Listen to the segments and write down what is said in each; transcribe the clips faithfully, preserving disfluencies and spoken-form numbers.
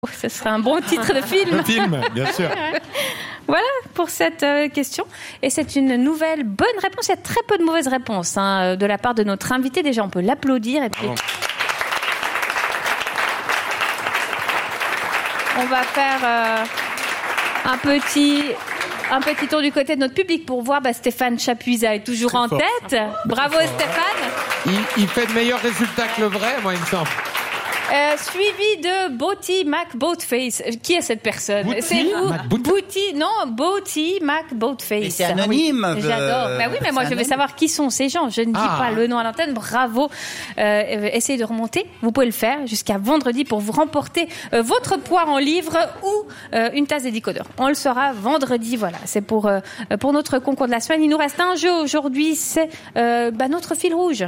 Ce serait un bon titre de film. Un film, bien sûr. Voilà pour cette euh, question. Et c'est une nouvelle bonne réponse. Il y a très peu de mauvaises réponses hein, de la part de notre invité. Déjà, on peut l'applaudir. Et puis, Bravo. on va faire euh, un petit... Un petit tour du côté de notre public pour voir bah, Stéphane Chapuisat est toujours Très en fort. tête. Bravo Stéphane. Il, il fait de meilleurs résultats que le vrai, moi, il me semble. Euh, suivi de Booty Mac Boatface. Qui est cette personne? Booty C'est vous. Mac Boat- Booty, non, Booty Mac Boatface. Mais c'est anonyme, Oui, euh, j'adore. Bah oui, mais moi c'est je veux anonyme. savoir qui sont ces gens. Je ne dis Ah. pas le nom à l'antenne. Bravo. Euh, essayez de remonter. Vous pouvez le faire jusqu'à vendredi pour vous remporter euh, votre poire en livre ou euh, une tasse des décodeurs. On le saura vendredi. Voilà, c'est pour euh, pour notre concours de la semaine. Il nous reste un jeu aujourd'hui. C'est euh, bah, notre fil rouge.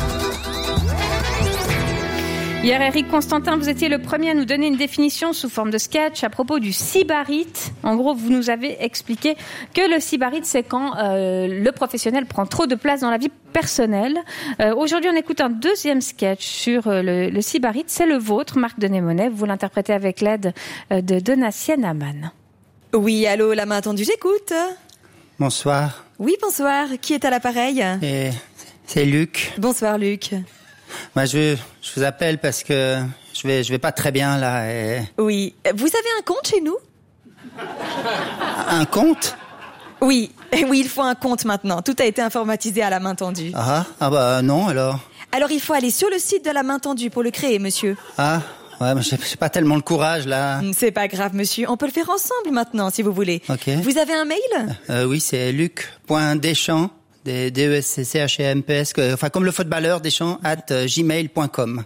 Hier, Eric Constantin, vous étiez le premier à nous donner une définition sous forme de sketch à propos du sybarite. En gros, vous nous avez expliqué que le sybarite, c'est quand euh, le professionnel prend trop de place dans la vie personnelle. Euh, aujourd'hui, on écoute un deuxième sketch sur euh, le, le sybarite. C'est le vôtre, Marc Denémonet. Vous l'interprétez avec l'aide euh, de Donatienne Amann. Oui, allô, la main tendue, j'écoute. Bonsoir. Oui, bonsoir. Qui est à l'appareil? Et c'est Luc. Bonsoir, Luc. Moi, je, je vous appelle parce que je vais, je vais pas très bien là. Et... Oui. Vous avez un compte chez nous? Un compte? Oui. Oui, il faut un compte maintenant. Tout a été informatisé à la main tendue. Ah, ah bah non alors. Alors, il faut aller sur le site de la main tendue pour le créer, monsieur. Ah, ouais, mais j'ai j'ai pas tellement le courage là. C'est pas grave, monsieur. On peut le faire ensemble maintenant, si vous voulez. Ok. Vous avez un mail? Euh, oui, c'est luc.deschamps, D E S C H A M P S, que- enfin comme le footballeur Deschamps, at euh, gmail point com.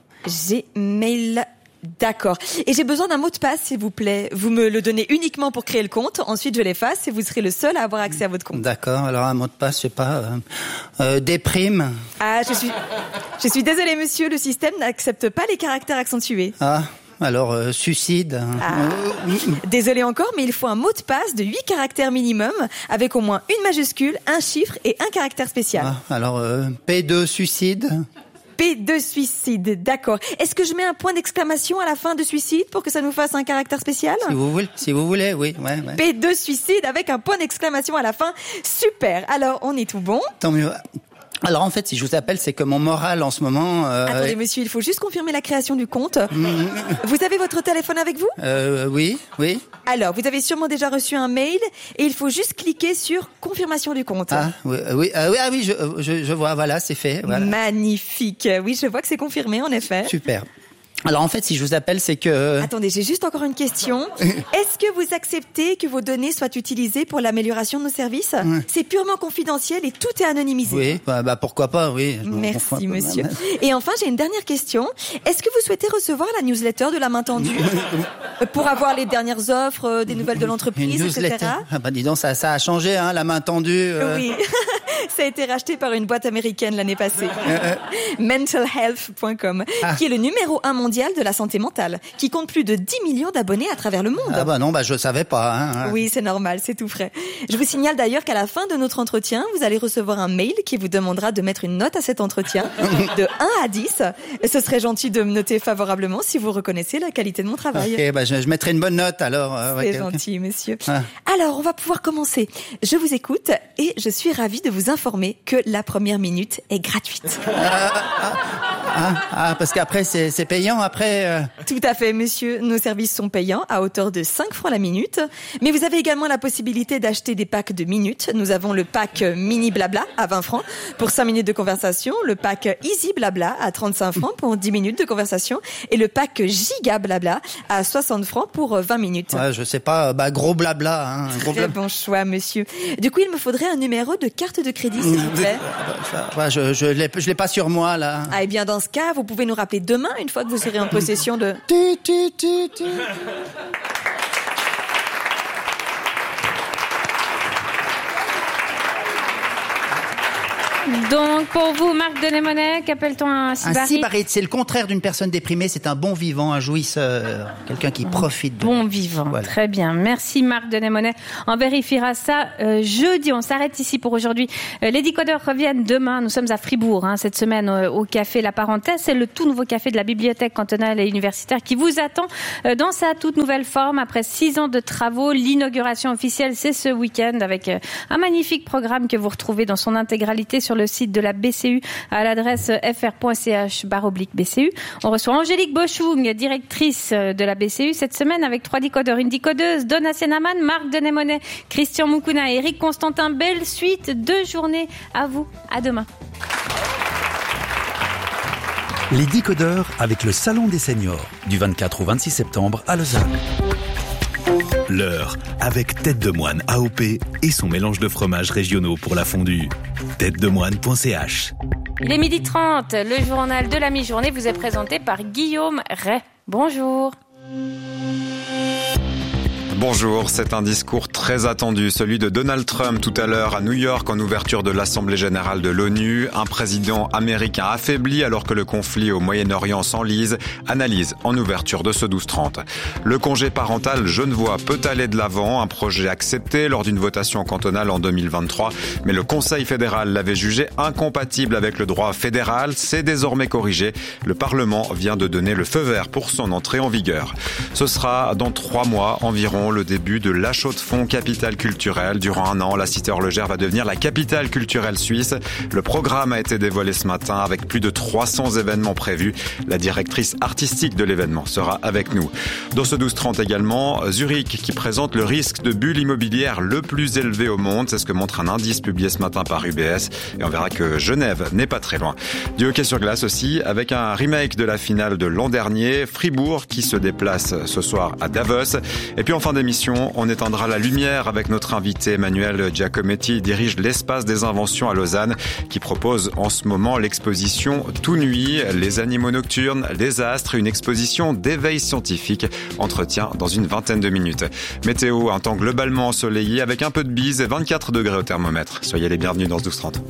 Gmail. D'accord. Et j'ai besoin d'un mot de passe, s'il vous plaît. Vous me le donnez uniquement pour créer le compte. Ensuite, je l'efface et vous serez le seul à avoir accès à votre compte. D'accord, alors un mot de passe, je sais pas, euh, euh, déprime. Ah, je suis, je suis désolée, monsieur. Le système n'accepte pas les caractères accentués. Ah, alors euh, suicide. Ah. Euh, Désolé encore, mais il faut un mot de passe de huit caractères minimum, avec au moins une majuscule, un chiffre et un caractère spécial. Ah, alors euh, P deux suicide. P de suicide, d'accord. Est-ce que je mets un point d'exclamation à la fin de suicide pour que ça nous fasse un caractère spécial? Si vous voulez, si vous voulez, oui, ouais, ouais. P de suicide avec un point d'exclamation à la fin. Super. Alors, on est tout bon. Tant mieux. Alors en fait, si je vous appelle, c'est que mon moral en ce moment. Euh, Attendez, monsieur, il faut juste confirmer la création du compte. Vous avez votre téléphone avec vous? euh, oui, oui. Alors, vous avez sûrement déjà reçu un mail et il faut juste cliquer sur confirmation du compte. Ah oui, euh, oui, ah oui, ah, oui, je, je, je vois. Voilà, c'est fait. Voilà. Magnifique. Oui, je vois que c'est confirmé, en effet. Super. Alors en fait, si je vous appelle, c'est que. Attendez, j'ai juste encore une question. Est-ce que vous acceptez que vos données soient utilisées pour l'amélioration de nos services? C'est purement confidentiel et tout est anonymisé. Oui, bah, bah pourquoi pas, oui. Je- Merci, enfin, monsieur. Et enfin, j'ai une dernière question. Est-ce que vous souhaitez recevoir la newsletter de la main tendue pour avoir les dernières offres, euh, des nouvelles de Une l'entreprise, newsletter. et cetera? Ah bah dis donc, ça, ça a changé, hein, la main tendue. euh. Oui. Ça a été racheté par une boîte américaine l'année passée. mental health point com, Ah. qui est le numéro un mondial de la santé mentale, qui compte plus de dix millions d'abonnés à travers le monde. Ah bah non, bah je savais pas. Hein. Oui, c'est normal, c'est tout frais. Je vous signale d'ailleurs qu'à la fin de notre entretien, vous allez recevoir un mail qui vous demandera de mettre une note à cet entretien de un à dix. Et ce serait gentil de me noter favorablement si vous reconnaissez la qualité de mon travail. Ok, bah je, je mettrai une bonne note alors. euh, C'est ok, ok. gentil, monsieur. Ah. Alors, on va pouvoir commencer. Je vous écoute et je suis ravie de vous informer que la première minute est gratuite. Ah, ah, parce qu'après c'est c'est payant après. euh. Tout à fait, monsieur. Nos services sont payants à hauteur de cinq francs la minute. Mais vous avez également la possibilité d'acheter des packs de minutes. Nous avons le pack Mini Blabla à vingt francs pour cinq minutes de conversation, le pack Easy Blabla à trente-cinq francs pour dix minutes de conversation et le pack Giga Blabla à soixante francs pour vingt minutes. Ouais, je sais pas, bah gros blabla. Hein, un gros Très blabla. bon choix, monsieur. Du coup, il me faudrait un numéro de carte de crédit, s'il vous plaît. Ça, ouais, je je l'ai je l'ai pas sur moi là. Ah, et bien, dans ce cas, vous pouvez nous rappeler demain, une fois que vous serez en possession de... Tu, tu, tu, tu. Donc, pour vous, Marc Denémonet, qu'appelle-t-on un sybarite? Un sybarite, c'est le contraire d'une personne déprimée, c'est un bon vivant, un jouisseur, quelqu'un qui profite de... Bon vivant, voilà. Très bien. Merci Marc Denémonet. On vérifiera ça euh, jeudi. On s'arrête ici pour aujourd'hui. Euh, les décodeurs reviennent demain. Nous sommes à Fribourg, hein, cette semaine euh, au Café La Parenthèse. C'est le tout nouveau café de la Bibliothèque cantonale et universitaire qui vous attend euh, dans sa toute nouvelle forme. Après six ans de travaux, l'inauguration officielle, c'est ce week-end avec euh, un magnifique programme que vous retrouvez dans son intégralité sur le site de la B C U à l'adresse fr.ch barre oblique BCU. On reçoit Angélique Boschung, directrice de la B C U cette semaine avec trois décodeurs, une décodeuse, Donna Senaman, Marc Denémonet, Christian Moukouna et Eric Constantin. Belle suite de journée à vous. À demain. Les décodeurs avec le Salon des seniors du vingt-quatre au vingt-six septembre à Lausanne. L'heure avec Tête de Moine A O P et son mélange de fromages régionaux pour la fondue. tête de moine point c h. Il est midi trente, le journal de la mi-journée vous est présenté par Guillaume Ray. Bonjour. Bonjour, c'est un discours très attendu, celui de Donald Trump tout à l'heure à New York en ouverture de l'Assemblée générale de l'ONU. Un président américain affaibli alors que le conflit au Moyen-Orient s'enlise. Analyse en ouverture de ce douze trente. Le congé parental genevois peut aller de l'avant, un projet accepté lors d'une votation cantonale en deux mille vingt-trois. Mais le Conseil fédéral l'avait jugé incompatible avec le droit fédéral. C'est désormais corrigé. Le Parlement vient de donner le feu vert pour son entrée en vigueur. Ce sera dans trois mois environ le début de l'achat de fonds capitale culturelle. Durant un an, la cité horlogère va devenir la capitale culturelle suisse. Le programme a été dévoilé ce matin avec plus de trois cents événements prévus. La directrice artistique de l'événement sera avec nous. Dans ce douze trente également, Zurich qui présente le risque de bulle immobilière le plus élevé au monde. C'est ce que montre un indice publié ce matin par U B S. Et on verra que Genève n'est pas très loin. Du hockey sur glace aussi, avec un remake de la finale de l'an dernier. Fribourg qui se déplace ce soir à Davos. Et puis en fin d'émission, on éteindra la lumière avec notre invité Emmanuel Giacometti, dirige l'Espace des Inventions à Lausanne, qui propose en ce moment l'exposition Tout Nuit, les animaux nocturnes, les astres, une exposition d'éveil scientifique. Entretien dans une vingtaine de minutes. Météo, un temps globalement ensoleillé avec un peu de bise et vingt-quatre degrés au thermomètre. Soyez les bienvenus dans ce douze trente.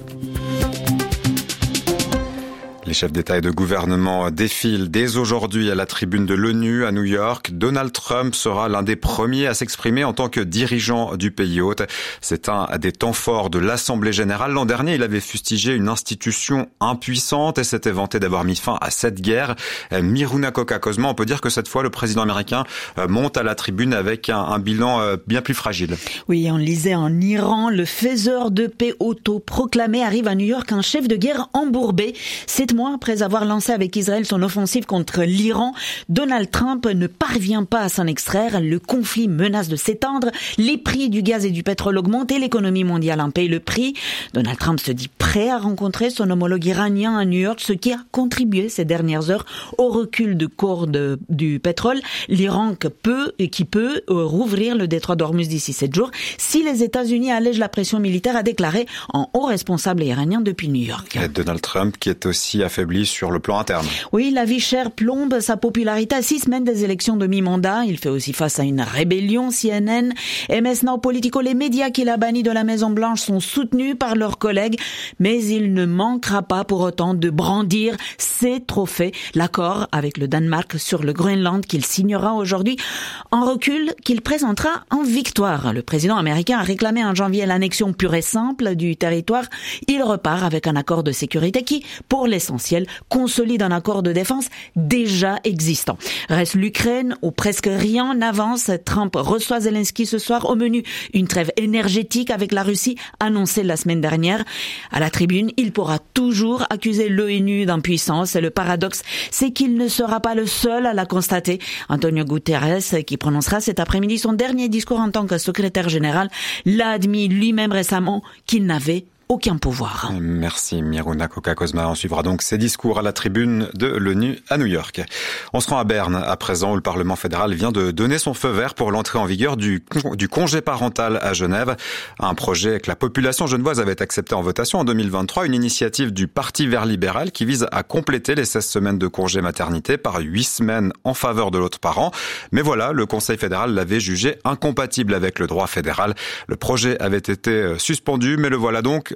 Les chefs d'État et de gouvernement défilent dès aujourd'hui à la tribune de l'ONU à New York. Donald Trump sera l'un des premiers à s'exprimer en tant que dirigeant du pays hôte. C'est un des temps forts de l'Assemblée générale. L'an dernier, il avait fustigé une institution impuissante et s'était vanté d'avoir mis fin à cette guerre. Miruna Koka-Kozma, on peut dire que cette fois, le président américain monte à la tribune avec un, un bilan bien plus fragile. Oui, on lisait en Iran, le faiseur de paix autoproclamé arrive à New York, un chef de guerre embourbé. C'est mois après avoir lancé avec Israël son offensive contre l'Iran, Donald Trump ne parvient pas à s'en extraire. Le conflit menace de s'étendre. Les prix du gaz et du pétrole augmentent et l'économie mondiale en paye le prix. Donald Trump se dit prêt à rencontrer son homologue iranien à New York, ce qui a contribué ces dernières heures au recul du cours de, du pétrole. L'Iran peut et qui peut euh, rouvrir le détroit d'Ormuz d'ici sept jours si les États-Unis allègent la pression militaire, a déclaré un haut responsable iranien depuis New York. Et Donald Trump qui est aussi affaibli sur le plan interne. Oui, la vie chère plombe sa popularité à six semaines des élections de mi-mandat. Il fait aussi face à une rébellion. C N N, M S Now Politico, les médias qu'il a bannis de la Maison-Blanche sont soutenus par leurs collègues, mais il ne manquera pas pour autant de brandir ses trophées. L'accord avec le Danemark sur le Groenland qu'il signera aujourd'hui, en recul qu'il présentera en victoire. Le président américain a réclamé en janvier l'annexion pure et simple du territoire. Il repart avec un accord de sécurité qui, pour l'essentiel, consolide un accord de défense déjà existant. Reste l'Ukraine où presque rien n'avance. Trump reçoit Zelensky ce soir. Au menu, une trêve énergétique avec la Russie annoncée la semaine dernière. À la tribune, il pourra toujours accuser l'ONU d'impuissance. Le paradoxe, c'est qu'il ne sera pas le seul à la constater. Antonio Guterres, qui prononcera cet après-midi son dernier discours en tant que secrétaire général, l'a admis lui-même récemment qu'il n'avait aucun pouvoir. Merci Miruna Koka-Kozma. On suivra donc ces discours à la tribune de l'ONU à New York. On se rend à Berne à présent où le Parlement fédéral vient de donner son feu vert pour l'entrée en vigueur du, du congé parental à Genève. Un projet que la population genevoise avait accepté en votation en deux mille vingt-trois, une initiative du Parti vert libéral qui vise à compléter les seize semaines de congé maternité par huit semaines en faveur de l'autre parent. Mais voilà, le Conseil fédéral l'avait jugé incompatible avec le droit fédéral. Le projet avait été suspendu, mais le voilà donc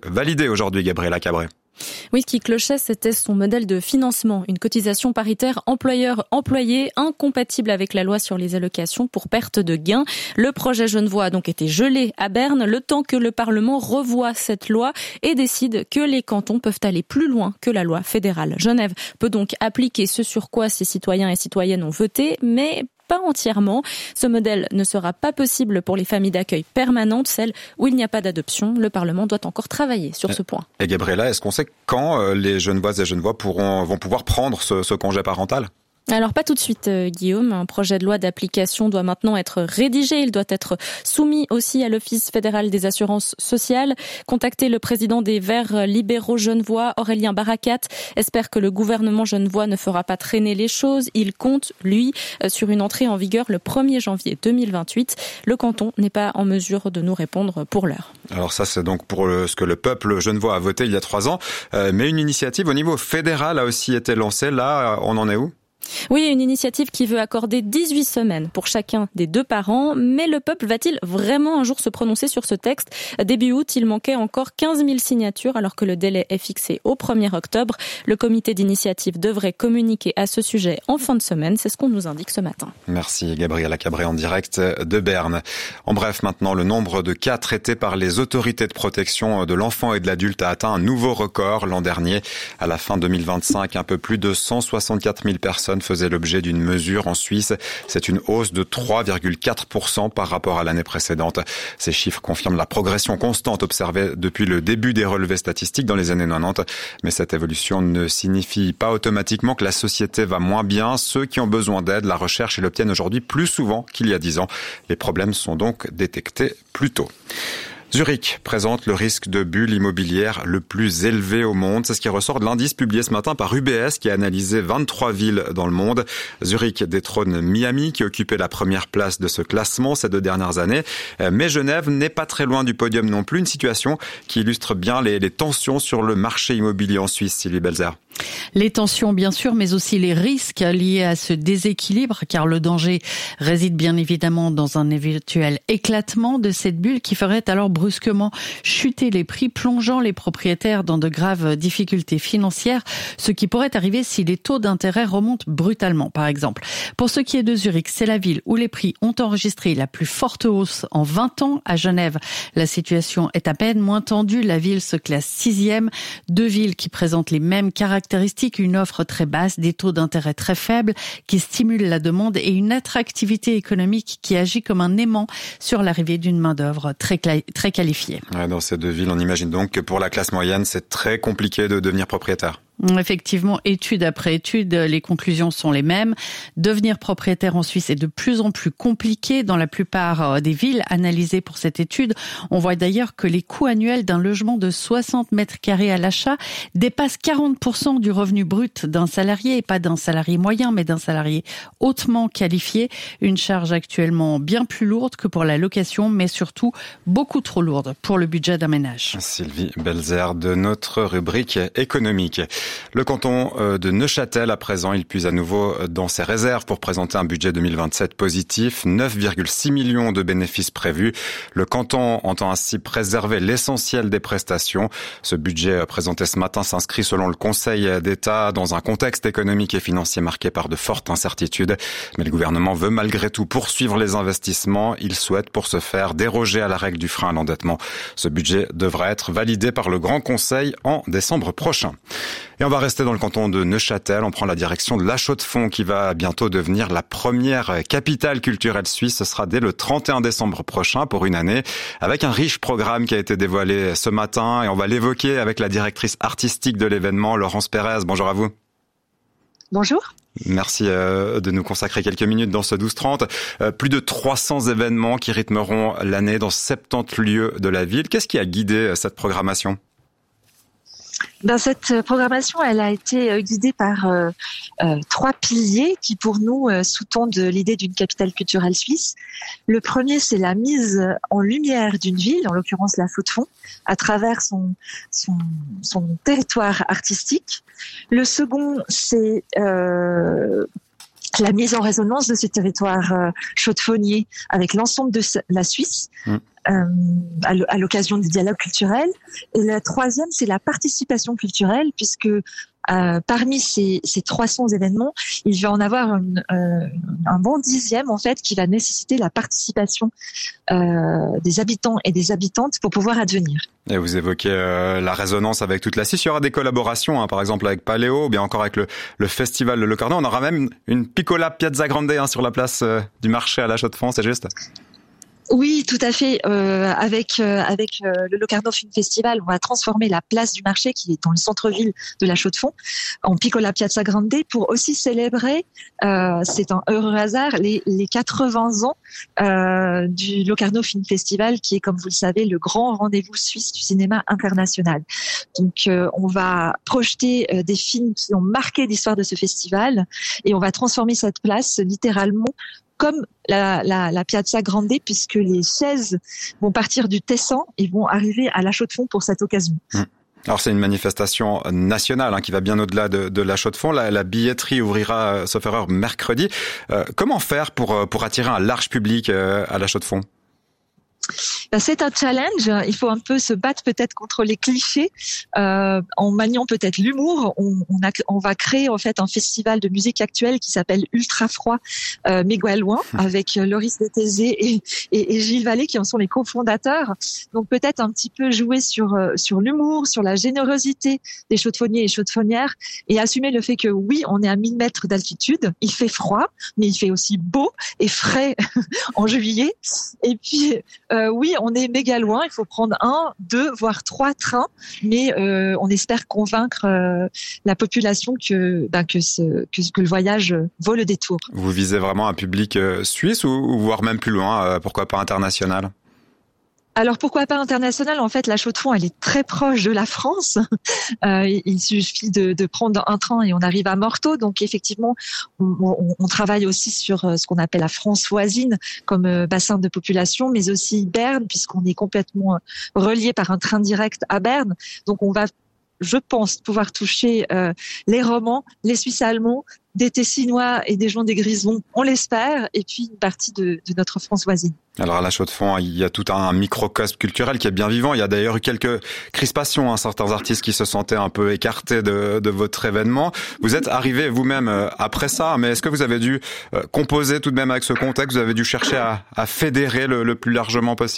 validé aujourd'hui, Gabriela Cabré. Oui, ce qui clochait, c'était son modèle de financement. Une cotisation paritaire employeur-employé incompatible avec la loi sur les allocations pour perte de gains. Le projet Genevois a donc été gelé à Berne le temps que le Parlement revoie cette loi et décide que les cantons peuvent aller plus loin que la loi fédérale. Genève peut donc appliquer ce sur quoi ses citoyens et citoyennes ont voté, mais pas entièrement. Ce modèle ne sera pas possible pour les familles d'accueil permanentes, celles où il n'y a pas d'adoption. Le Parlement doit encore travailler sur ce point. Et Gabriela, est-ce qu'on sait quand les Genevoises et Genevois pourront, vont pouvoir prendre ce, ce congé parental ? Alors pas tout de suite, euh, Guillaume. Un projet de loi d'application doit maintenant être rédigé. Il doit être soumis aussi à l'Office fédéral des assurances sociales. Contacter le président des Verts libéraux genevois, Aurélien Barakat, espère que le gouvernement genevois ne fera pas traîner les choses. Il compte, lui, sur une entrée en vigueur le premier janvier deux mille vingt-huit. Le canton n'est pas en mesure de nous répondre pour l'heure. Alors ça, c'est donc pour le, ce que le peuple genevois a voté il y a trois ans. Euh, mais une initiative au niveau fédéral a aussi été lancée. Là, on en est où ? Oui, une initiative qui veut accorder dix-huit semaines pour chacun des deux parents. Mais le peuple va-t-il vraiment un jour se prononcer sur ce texte ? Début août, il manquait encore quinze mille signatures alors que le délai est fixé au premier octobre. Le comité d'initiative devrait communiquer à ce sujet en fin de semaine. C'est ce qu'on nous indique ce matin. Merci Gabriela Cabré en direct de Berne. En bref, maintenant, le nombre de cas traités par les autorités de protection de l'enfant et de l'adulte a atteint un nouveau record l'an dernier. À la fin deux mille vingt-cinq, un peu plus de cent soixante-quatre mille personnes faisait l'objet d'une mesure en Suisse. C'est une hausse de trois virgule quatre pour cent par rapport à l'année précédente. Ces chiffres confirment la progression constante observée depuis le début des relevés statistiques dans les années quatre-vingt-dix. Mais cette évolution ne signifie pas automatiquement que la société va moins bien. Ceux qui ont besoin d'aide la recherchent et l'obtiennent aujourd'hui plus souvent qu'il y a dix ans. Les problèmes sont donc détectés plus tôt. Zurich présente le risque de bulle immobilière le plus élevé au monde. C'est ce qui ressort de l'indice publié ce matin par U B S qui a analysé vingt-trois villes dans le monde. Zurich détrône Miami qui occupait la première place de ce classement ces deux dernières années. Mais Genève n'est pas très loin du podium non plus. Une situation qui illustre bien les, les tensions sur le marché immobilier en Suisse, Sylvie Belzer. Les tensions, bien sûr, mais aussi les risques liés à ce déséquilibre, car le danger réside bien évidemment dans un éventuel éclatement de cette bulle qui ferait alors brusquement chuter les prix, plongeant les propriétaires dans de graves difficultés financières, ce qui pourrait arriver si les taux d'intérêt remontent brutalement, par exemple. Pour ce qui est de Zurich, c'est la ville où les prix ont enregistré la plus forte hausse en vingt ans. À Genève, la situation est à peine moins tendue. La ville se classe sixième. Deux villes qui présentent les mêmes caractéristiques, une offre très basse, des taux d'intérêt très faibles qui stimulent la demande et une attractivité économique qui agit comme un aimant sur l'arrivée d'une main-d'œuvre très, très qualifiée. Ouais, dans ces deux villes, on imagine donc que pour la classe moyenne, c'est très compliqué de devenir propriétaire. Effectivement, étude après étude, les conclusions sont les mêmes. Devenir propriétaire en Suisse est de plus en plus compliqué dans la plupart des villes analysées pour cette étude. On voit d'ailleurs que les coûts annuels d'un logement de soixante mètres carrés à l'achat dépassent quarante pour cent du revenu brut d'un salarié, et pas d'un salarié moyen, mais d'un salarié hautement qualifié. Une charge actuellement bien plus lourde que pour la location, mais surtout beaucoup trop lourde pour le budget d'un ménage. Sylvie Belzer de notre rubrique économique. Le canton de Neuchâtel, à présent, il puise à nouveau dans ses réserves pour présenter un budget deux mille vingt-sept positif. neuf virgule six millions de bénéfices prévus. Le canton entend ainsi préserver l'essentiel des prestations. Ce budget présenté ce matin s'inscrit selon le Conseil d'État dans un contexte économique et financier marqué par de fortes incertitudes. Mais le gouvernement veut malgré tout poursuivre les investissements. Il souhaite pour ce faire déroger à la règle du frein à l'endettement. Ce budget devra être validé par le Grand Conseil en décembre prochain. Et on va rester dans le canton de Neuchâtel. On prend la direction de La Chaux-de-Fonds qui va bientôt devenir la première capitale culturelle suisse. Ce sera dès le trente et un décembre prochain pour une année avec un riche programme qui a été dévoilé ce matin et on va l'évoquer avec la directrice artistique de l'événement, Laurence Pérez. Bonjour à vous. Bonjour. Merci de nous consacrer quelques minutes dans ce douze trente. Plus de trois cents événements qui rythmeront l'année dans soixante-dix lieux de la ville. Qu'est-ce qui a guidé cette programmation ? Ben, cette programmation, elle a été guidée par euh, euh, trois piliers qui, pour nous, euh, sous-tendent l'idée d'une capitale culturelle suisse. Le premier, c'est la mise en lumière d'une ville, en l'occurrence la Chaux-de-Fonds, à travers son, son, son territoire artistique. Le second, c'est euh, la mise en résonance de ce territoire euh, chaux-de-faunier avec l'ensemble de la Suisse mmh. euh, à l'occasion du dialogue culturel. Et la troisième, c'est la participation culturelle, puisque Euh, parmi ces, ces trois cents événements, il va en avoir une, euh, un bon dixième en fait qui va nécessiter la participation euh, des habitants et des habitantes pour pouvoir advenir. Et vous évoquez euh, la résonance avec toute la Suisse. Il y aura des collaborations, hein, par exemple avec Paléo, ou bien encore avec le, le festival de Locarno. On aura même une piccola Piazza Grande hein, sur la place euh, du marché à la Chaux-de-Fonds, c'est juste ? Oui, tout à fait. Euh, avec euh, avec euh, le Locarno Film Festival, on va transformer la place du marché, qui est dans le centre-ville de la Chaux-de-Fonds, en Piccola Piazza Grande, pour aussi célébrer, euh, c'est un heureux hasard, les, les quatre-vingts ans euh, du Locarno Film Festival, qui est, comme vous le savez, le grand rendez-vous suisse du cinéma international. Donc, euh, on va projeter euh, des films qui ont marqué l'histoire de ce festival, et on va transformer cette place littéralement comme la, la, la Piazza Grande, puisque les chaises vont partir du Tessin et vont arriver à la Chaux-de-Fonds pour cette occasion. Mmh. Alors c'est une manifestation nationale hein, qui va bien au-delà de, de la Chaux-de-Fonds. La, la billetterie ouvrira, sauf erreur, mercredi. Euh, comment faire pour, pour attirer un large public euh, à la Chaux-de-Fonds ? Ben, c'est un challenge. Il faut un peu se battre peut-être contre les clichés euh, en maniant peut-être l'humour. On, on, a, on va créer en fait un festival de musique actuelle qui s'appelle Ultra Froid euh, Mégalouin avec Loris Détézé et, et, et Gilles Vallée qui en sont les cofondateurs. Donc peut-être un petit peu jouer sur sur l'humour, sur la générosité des chaux-de-fauniers et chaux-de-faunières et assumer le fait que oui, on est à mille mètres d'altitude. Il fait froid, mais il fait aussi beau et frais en juillet. Et puis euh, oui, on est méga loin, il faut prendre un, deux, voire trois trains, mais euh, on espère convaincre euh, la population que, ben, que, ce, que, que le voyage vaut le détour. Vous visez vraiment un public euh, suisse ou, ou voire même plus loin, euh, pourquoi pas international ? Alors pourquoi pas international ? En fait, la Chaux-de-Fonds, elle est très proche de la France. Euh, il suffit de, de prendre un train et on arrive à Morteau. Donc effectivement, on, on, on travaille aussi sur ce qu'on appelle la France voisine comme bassin de population, mais aussi Berne, puisqu'on est complètement relié par un train direct à Berne. Donc on va, je pense, pouvoir toucher euh, les Romans, les Suisses allemands, des Tessinois et des gens des Grisons, on l'espère, et puis une partie de, de notre France voisine. Alors à la Chaux-de-Fonds, il y a tout un microcosme culturel qui est bien vivant. Il y a d'ailleurs eu quelques crispations, hein, certains artistes qui se sentaient un peu écartés de, de votre événement. Vous êtes arrivé vous-même après ça, mais est-ce que vous avez dû composer tout de même avec ce contexte ? Vous avez dû chercher à, à fédérer le, le plus largement possible ?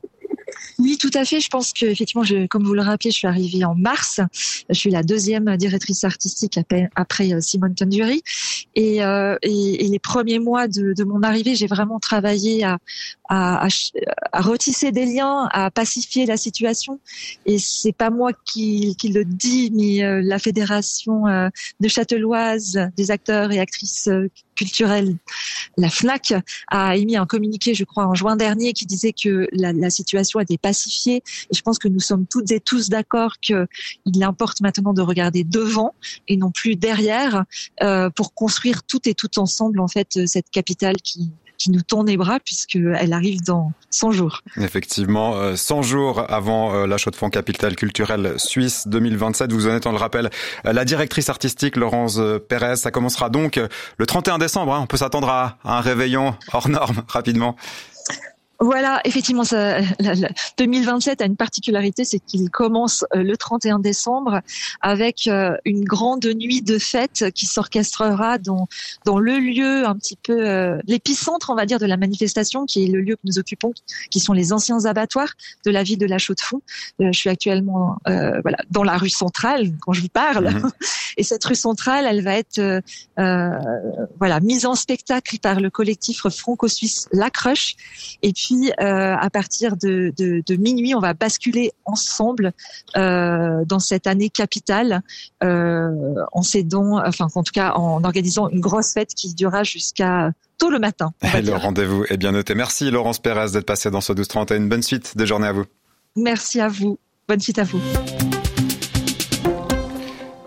Oui, tout à fait. Je pense que effectivement, je, comme vous le rappelez, je suis arrivée en mars. Je suis la deuxième directrice artistique après Simone Tonduri. Et, euh, et, et les premiers mois de, de mon arrivée, j'ai vraiment travaillé à, à, à, à retisser des liens, à pacifier la situation. Et c'est pas moi qui, qui le dis, mais euh, la fédération euh, de Châtelloise, des acteurs et actrices euh, culturelles, la FNAC, a émis un communiqué, je crois, en juin dernier, qui disait que la, la situation était pacifiée. Et je pense que nous sommes toutes et tous d'accord qu'il importe maintenant de regarder devant et non plus derrière euh, pour construire tout et tout ensemble, en fait, cette capitale qui qui nous tend les bras puisqu'elle arrive dans cent jours. Effectivement, cent jours avant la Chaux-de-Fonds Capitale Culturelle Suisse deux mille vingt-sept. Vous en êtes, on le rappelle, la directrice artistique Laurence Pérez. Ça commencera donc le trente et un décembre. Hein. On peut s'attendre à un réveillon hors norme rapidement. Voilà, effectivement, ça, la, la, deux mille vingt-sept a une particularité, c'est qu'il commence euh, le trente et un décembre avec euh, une grande nuit de fête qui s'orchestrera dans dans le lieu un petit peu euh, l'épicentre, on va dire, de la manifestation, qui est le lieu que nous occupons, qui sont les anciens abattoirs de la ville de la Chaux-de-Fonds. Euh, je suis actuellement euh, voilà dans la rue centrale quand je vous parle, mmh. Et cette rue centrale, elle va être euh, euh, voilà mise en spectacle par le collectif franco-suisse La Cruche, et puis Puis, euh, à partir de, de, de minuit, on va basculer ensemble euh, dans cette année capitale, euh, en s'aidant, enfin, en tout cas, en organisant une grosse fête qui durera jusqu'à tôt le matin. Et le rendez-vous est bien noté. Merci Laurence Pérez d'être passée dans ce douze trente et une bonne suite de journée à vous. Merci à vous. Bonne suite à vous.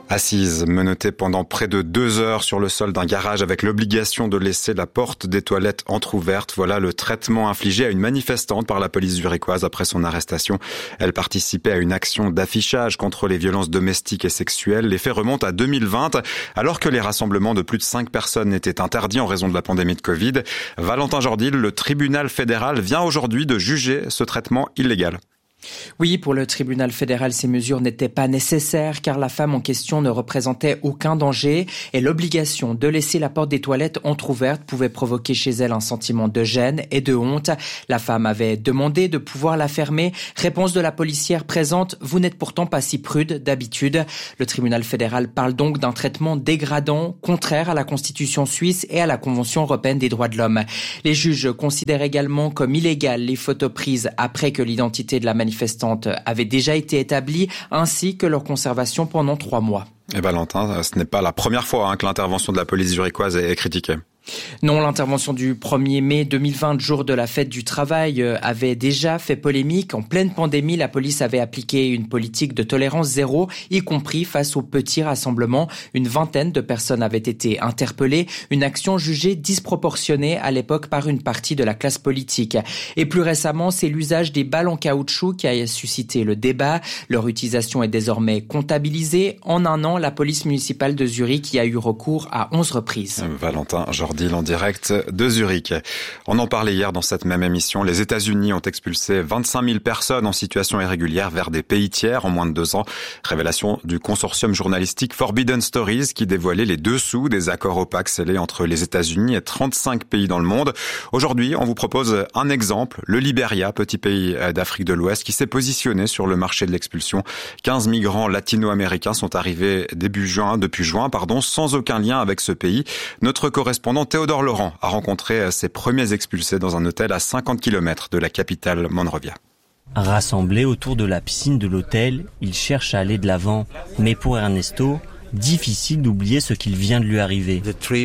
Assise, menottée pendant près de deux heures sur le sol d'un garage avec l'obligation de laisser la porte des toilettes entrouverte. Voilà le traitement infligé à une manifestante par la police zurichoise après son arrestation. Elle participait à une action d'affichage contre les violences domestiques et sexuelles. Les faits remontent à deux mille vingt, alors que les rassemblements de plus de cinq personnes étaient interdits en raison de la pandémie de Covid. Valentin Jordil, le tribunal fédéral vient aujourd'hui de juger ce traitement illégal. Oui, pour le tribunal fédéral, ces mesures n'étaient pas nécessaires car la femme en question ne représentait aucun danger et l'obligation de laisser la porte des toilettes entrouverte pouvait provoquer chez elle un sentiment de gêne et de honte. La femme avait demandé de pouvoir la fermer. Réponse de la policière présente, vous n'êtes pourtant pas si prude d'habitude. Le tribunal fédéral parle donc d'un traitement dégradant, contraire à la Constitution suisse et à la Convention européenne des droits de l'homme. Les juges considèrent également comme illégales les photos prises après que l'identité de la manifestante avait déjà été établie, ainsi que leur conservation pendant trois mois. Et Valentin, ce n'est pas la première fois hein, que l'intervention de la police zurichoise est critiquée. Non, l'intervention du premier mai deux mille vingt, jour de la fête du travail, avait déjà fait polémique. En pleine pandémie, la police avait appliqué une politique de tolérance zéro, y compris face aux petits rassemblements. Une vingtaine de personnes avaient été interpellées, une action jugée disproportionnée à l'époque par une partie de la classe politique. Et plus récemment, c'est l'usage des balles en caoutchouc qui a suscité le débat. Leur utilisation est désormais comptabilisée. En un an, la police municipale de Zurich y a eu recours à onze reprises. Valentin Jordil en direct de Zurich. On en parlait hier dans cette même émission. Les États-Unis ont expulsé vingt-cinq mille personnes en situation irrégulière vers des pays tiers en moins de deux ans. Révélation du consortium journalistique Forbidden Stories qui dévoilait les dessous des accords opaques scellés entre les États-Unis et trente-cinq pays dans le monde. Aujourd'hui, on vous propose un exemple. Le Libéria, petit pays d'Afrique de l'Ouest qui s'est positionné sur le marché de l'expulsion. quinze migrants latino-américains sont arrivés début juin, depuis juin, pardon, sans aucun lien avec ce pays. Notre correspondant Théodore Laurent a rencontré ses premiers expulsés dans un hôtel à cinquante kilomètres de la capitale Monrovia. Rassemblés autour de la piscine de l'hôtel, il cherche à aller de l'avant. Mais pour Ernesto, difficile d'oublier ce qu'il vient de lui arriver.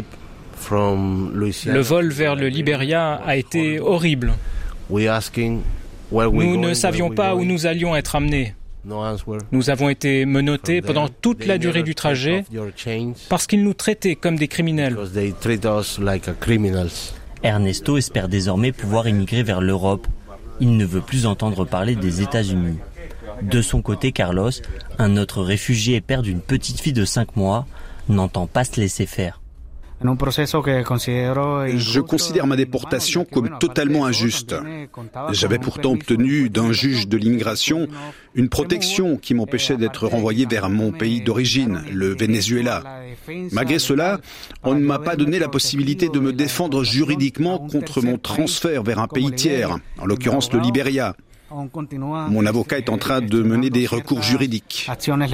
Le vol vers le Libéria a été horrible. Nous ne savions pas où nous allions être amenés. Nous avons été menottés pendant toute la durée du trajet parce qu'ils nous traitaient comme des criminels. Ernesto espère désormais pouvoir émigrer vers l'Europe. Il ne veut plus entendre parler des États-Unis. De son côté, Carlos, un autre réfugié et père d'une petite fille de cinq mois, n'entend pas se laisser faire. Je considère ma déportation comme totalement injuste. J'avais pourtant obtenu d'un juge de l'immigration une protection qui m'empêchait d'être renvoyé vers mon pays d'origine, le Venezuela. Malgré cela, on ne m'a pas donné la possibilité de me défendre juridiquement contre mon transfert vers un pays tiers, en l'occurrence le Libéria. Mon avocat est en train de mener des recours juridiques.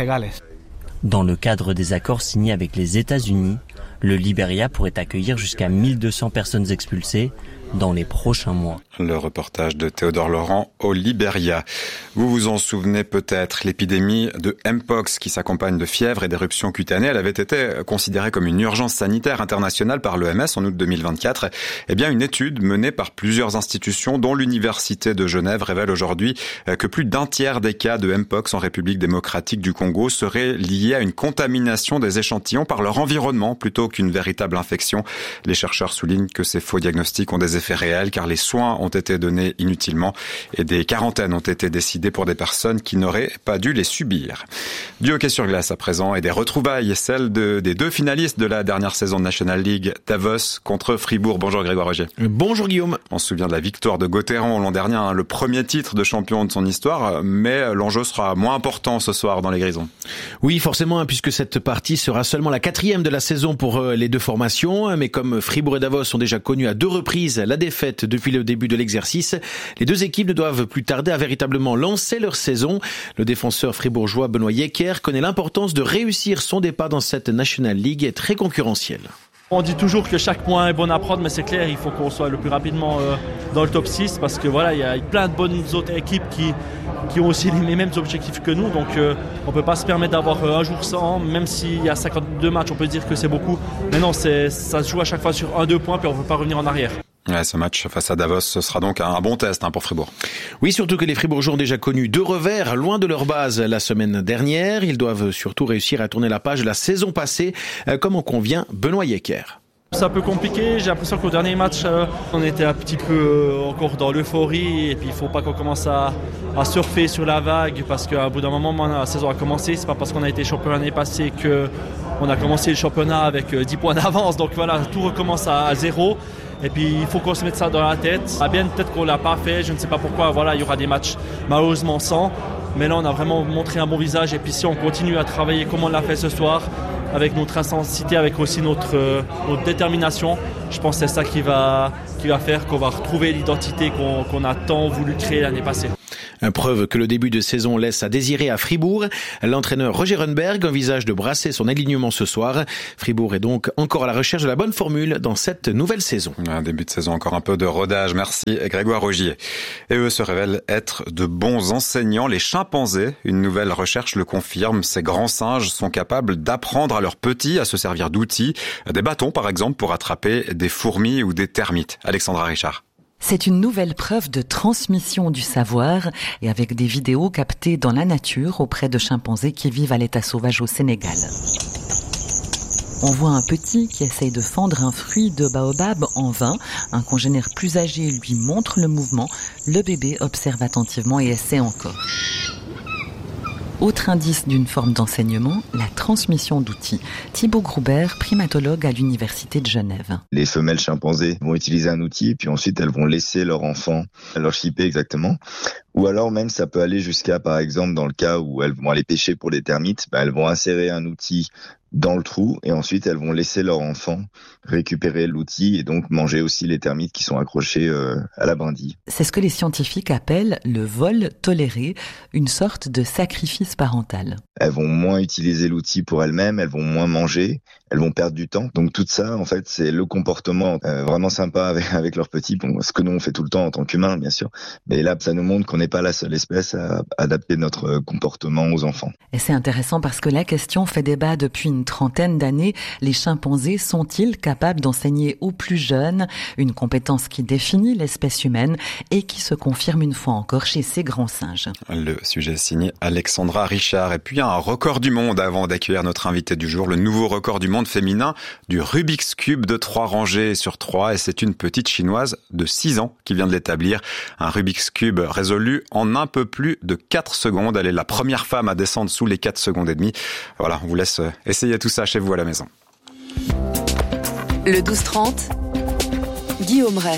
Dans le cadre des accords signés avec les États-Unis, le Libéria pourrait accueillir jusqu'à mille deux cents personnes expulsées dans les prochains mois. Le reportage de Théodore Laurent au Libéria. Vous vous en souvenez peut-être, l'épidémie de Mpox qui s'accompagne de fièvre et d'éruptions cutanées, elle avait été considérée comme une urgence sanitaire internationale par l'O M S en août deux mille vingt-quatre. Eh bien, une étude menée par plusieurs institutions, dont l'Université de Genève, révèle aujourd'hui que plus d'un tiers des cas de Mpox en République démocratique du Congo seraient liés à une contamination des échantillons par leur environnement plutôt qu'une véritable infection. Les chercheurs soulignent que ces faux diagnostics ont des effets réels car les soins ont été donnés inutilement et des quarantaines ont été décidées pour des personnes qui n'auraient pas dû les subir. Du hockey sur glace à présent et des retrouvailles, celles de, des deux finalistes de la dernière saison de National League, Davos contre Fribourg. Bonjour Grégoire Roger. Bonjour Guillaume. On se souvient de la victoire de Gauthieron l'an dernier, hein, le premier titre de champion de son histoire, mais l'enjeu sera moins important ce soir dans les Grisons. Oui, forcément, puisque cette partie sera seulement la quatrième de la saison pour les deux formations, mais comme Fribourg et Davos ont déjà connu à deux reprises la défaite depuis le début de l'exercice, les deux équipes ne doivent plus tarder à véritablement lancer leur saison. Le défenseur fribourgeois Benoît Yecker connaît l'importance de réussir son départ dans cette National League très concurrentielle. On dit toujours que chaque point est bon à prendre, mais c'est clair, il faut qu'on soit le plus rapidement euh, dans le top six parce que voilà, il y a plein de bonnes autres équipes qui, qui ont aussi les mêmes objectifs que nous. Donc euh, on ne peut pas se permettre d'avoir euh, un jour sans, même s'il y a cinquante-deux matchs, on peut dire que c'est beaucoup. Mais non, c'est, ça se joue à chaque fois sur un deux points, puis on ne peut pas revenir en arrière. Ouais, ce match face à Davos, ce sera donc un bon test hein, pour Fribourg. Oui, surtout que les Fribourgeois ont déjà connu deux revers loin de leur base la semaine dernière. Ils doivent surtout réussir à tourner la page de la saison passée, comme en convient Benoît Yecker. C'est un peu compliqué, j'ai l'impression qu'au dernier match, euh, on était un petit peu euh, encore dans l'euphorie et puis il ne faut pas qu'on commence à, à surfer sur la vague parce qu'à bout d'un moment, la saison a commencé. C'est pas parce qu'on a été champion l'année passée qu'on a commencé le championnat avec dix points d'avance. Donc voilà, tout recommence à, à zéro. Et puis il faut qu'on se mette ça dans la tête. Ah bien, peut-être qu'on ne l'a pas fait, je ne sais pas pourquoi. Voilà, il y aura des matchs malheureusement sans. Mais là, on a vraiment montré un bon visage. Et puis si on continue à travailler comme on l'a fait ce soir, avec notre intensité, avec aussi notre, euh, notre détermination, je pense que c'est ça qui va, qui va faire qu'on va retrouver l'identité qu'on, qu'on a tant voulu créer l'année passée. Preuve que le début de saison laisse à désirer à Fribourg. L'entraîneur Roger Runberg envisage de brasser son alignement ce soir. Fribourg est donc encore à la recherche de la bonne formule dans cette nouvelle saison. Un début de saison, encore un peu de rodage. Merci Grégoire Rogier. Et eux se révèlent être de bons enseignants. Les chimpanzés, une nouvelle recherche le confirme. Ces grands singes sont capables d'apprendre à leurs petits à se servir d'outils, des bâtons par exemple, pour attraper des fourmis ou des termites. Alexandra Richard. C'est une nouvelle preuve de transmission du savoir et avec des vidéos captées dans la nature auprès de chimpanzés qui vivent à l'état sauvage au Sénégal. On voit un petit qui essaye de fendre un fruit de baobab en vain. Un congénère plus âgé lui montre le mouvement. Le bébé observe attentivement et essaie encore. Autre indice d'une forme d'enseignement, la transmission d'outils. Thibaut Gruber, primatologue à l'Université de Genève. Les femelles chimpanzés vont utiliser un outil, puis ensuite elles vont laisser leur enfant, leur chipper exactement. Ou alors même ça peut aller jusqu'à, par exemple, dans le cas où elles vont aller pêcher pour les termites, bah, elles vont insérer un outil dans le trou et ensuite elles vont laisser leur enfant récupérer l'outil et donc manger aussi les termites qui sont accrochés euh, à la brindille. C'est ce que les scientifiques appellent le vol toléré, une sorte de sacrifice parental. Elles vont moins utiliser l'outil pour elles-mêmes, elles vont moins manger, elles vont perdre du temps. Donc tout ça, en fait, c'est le comportement euh, vraiment sympa avec, avec leurs petits. Bon, ce que nous on fait tout le temps en tant qu'humains, bien sûr. Mais là, ça nous montre qu'on n'est pas la seule espèce à adapter notre comportement aux enfants. Et c'est intéressant parce que la question fait débat depuis une trentaine d'années. Les chimpanzés sont-ils capables d'enseigner aux plus jeunes une compétence qui définit l'espèce humaine et qui se confirme une fois encore chez ces grands singes? Le sujet signé Alexandra Richard. Et puis un record du monde avant d'accueillir notre invité du jour, le nouveau record du monde féminin du Rubik's Cube de trois rangées sur trois. Et c'est une petite chinoise de six ans qui vient de l'établir. Un Rubik's Cube résolu en un peu plus de quatre secondes. Elle est la première femme à descendre sous les quatre secondes et demie. Voilà, on vous laisse essayer tout ça chez vous à la maison. Le douze trente, Guillaume Ray.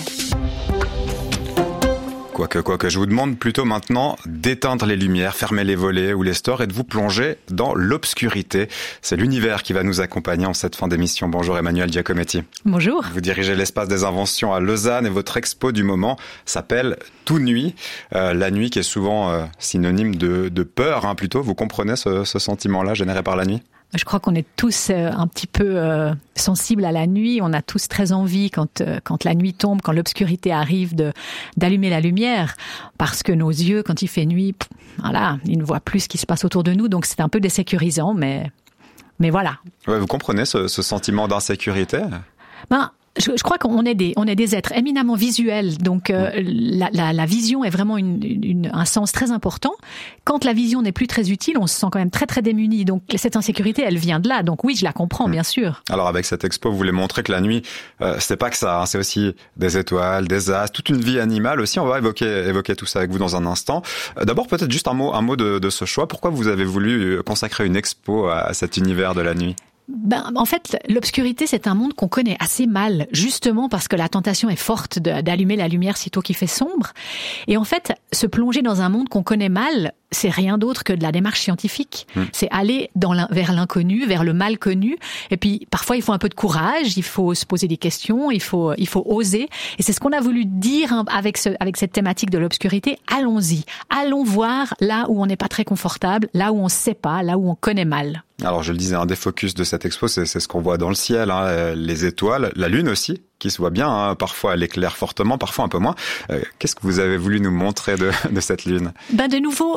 Quoique, quoique, je vous demande plutôt maintenant d'éteindre les lumières, fermer les volets ou les stores et de vous plonger dans l'obscurité. C'est l'univers qui va nous accompagner en cette fin d'émission. Bonjour Emmanuel Giacometti. Bonjour. Vous dirigez l'espace des inventions à Lausanne et votre expo du moment s'appelle Tout Nuit. Euh, la nuit qui est souvent euh, synonyme de, de peur, hein, plutôt. Vous comprenez ce, ce sentiment-là généré par la nuit ? Je crois qu'on est tous un petit peu euh, sensibles à la nuit. On a tous très envie, quand euh, quand la nuit tombe, quand l'obscurité arrive, de d'allumer la lumière, parce que nos yeux, quand il fait nuit, pff, voilà, ils ne voient plus ce qui se passe autour de nous. Donc c'est un peu désécurisant, mais mais voilà. Ouais, vous comprenez ce, ce sentiment d'insécurité ? Ben. Je, je crois qu'on est des, on est des êtres éminemment visuels, donc euh, la, la, la vision est vraiment une, une, un sens très important. Quand la vision n'est plus très utile, on se sent quand même très très démuni. Donc cette insécurité, elle vient de là. Donc oui, je la comprends, bien sûr. Alors avec cette expo, vous voulez montrer que la nuit, euh, c'est pas que ça, hein, c'est aussi des étoiles, des astres, toute une vie animale aussi. On va évoquer évoquer tout ça avec vous dans un instant. Euh, d'abord peut-être juste un mot un mot de, de ce choix. Pourquoi vous avez voulu consacrer une expo à, à cet univers de la nuit ? Ben, en fait, l'obscurité, c'est un monde qu'on connaît assez mal, justement parce que la tentation est forte de, d'allumer la lumière sitôt qu'il fait sombre. Et en fait, se plonger dans un monde qu'on connaît mal, c'est rien d'autre que de la démarche scientifique. Mmh. C'est aller dans l'in- vers l'inconnu, vers le mal connu. Et puis, parfois, il faut un peu de courage, il faut se poser des questions, il faut, il faut oser. Et c'est ce qu'on a voulu dire avec, ce, avec cette thématique de l'obscurité. Allons-y. Allons voir là où on n'est pas très confortable, là où on ne sait pas, là où on connaît mal. Alors, je le disais, un des focus de cette expo, c'est, c'est ce qu'on voit dans le ciel, hein, les étoiles, la lune aussi, qui se voit bien, hein, parfois elle éclaire fortement, parfois un peu moins. Euh, qu'est-ce que vous avez voulu nous montrer de, de cette lune ? Ben de nouveau,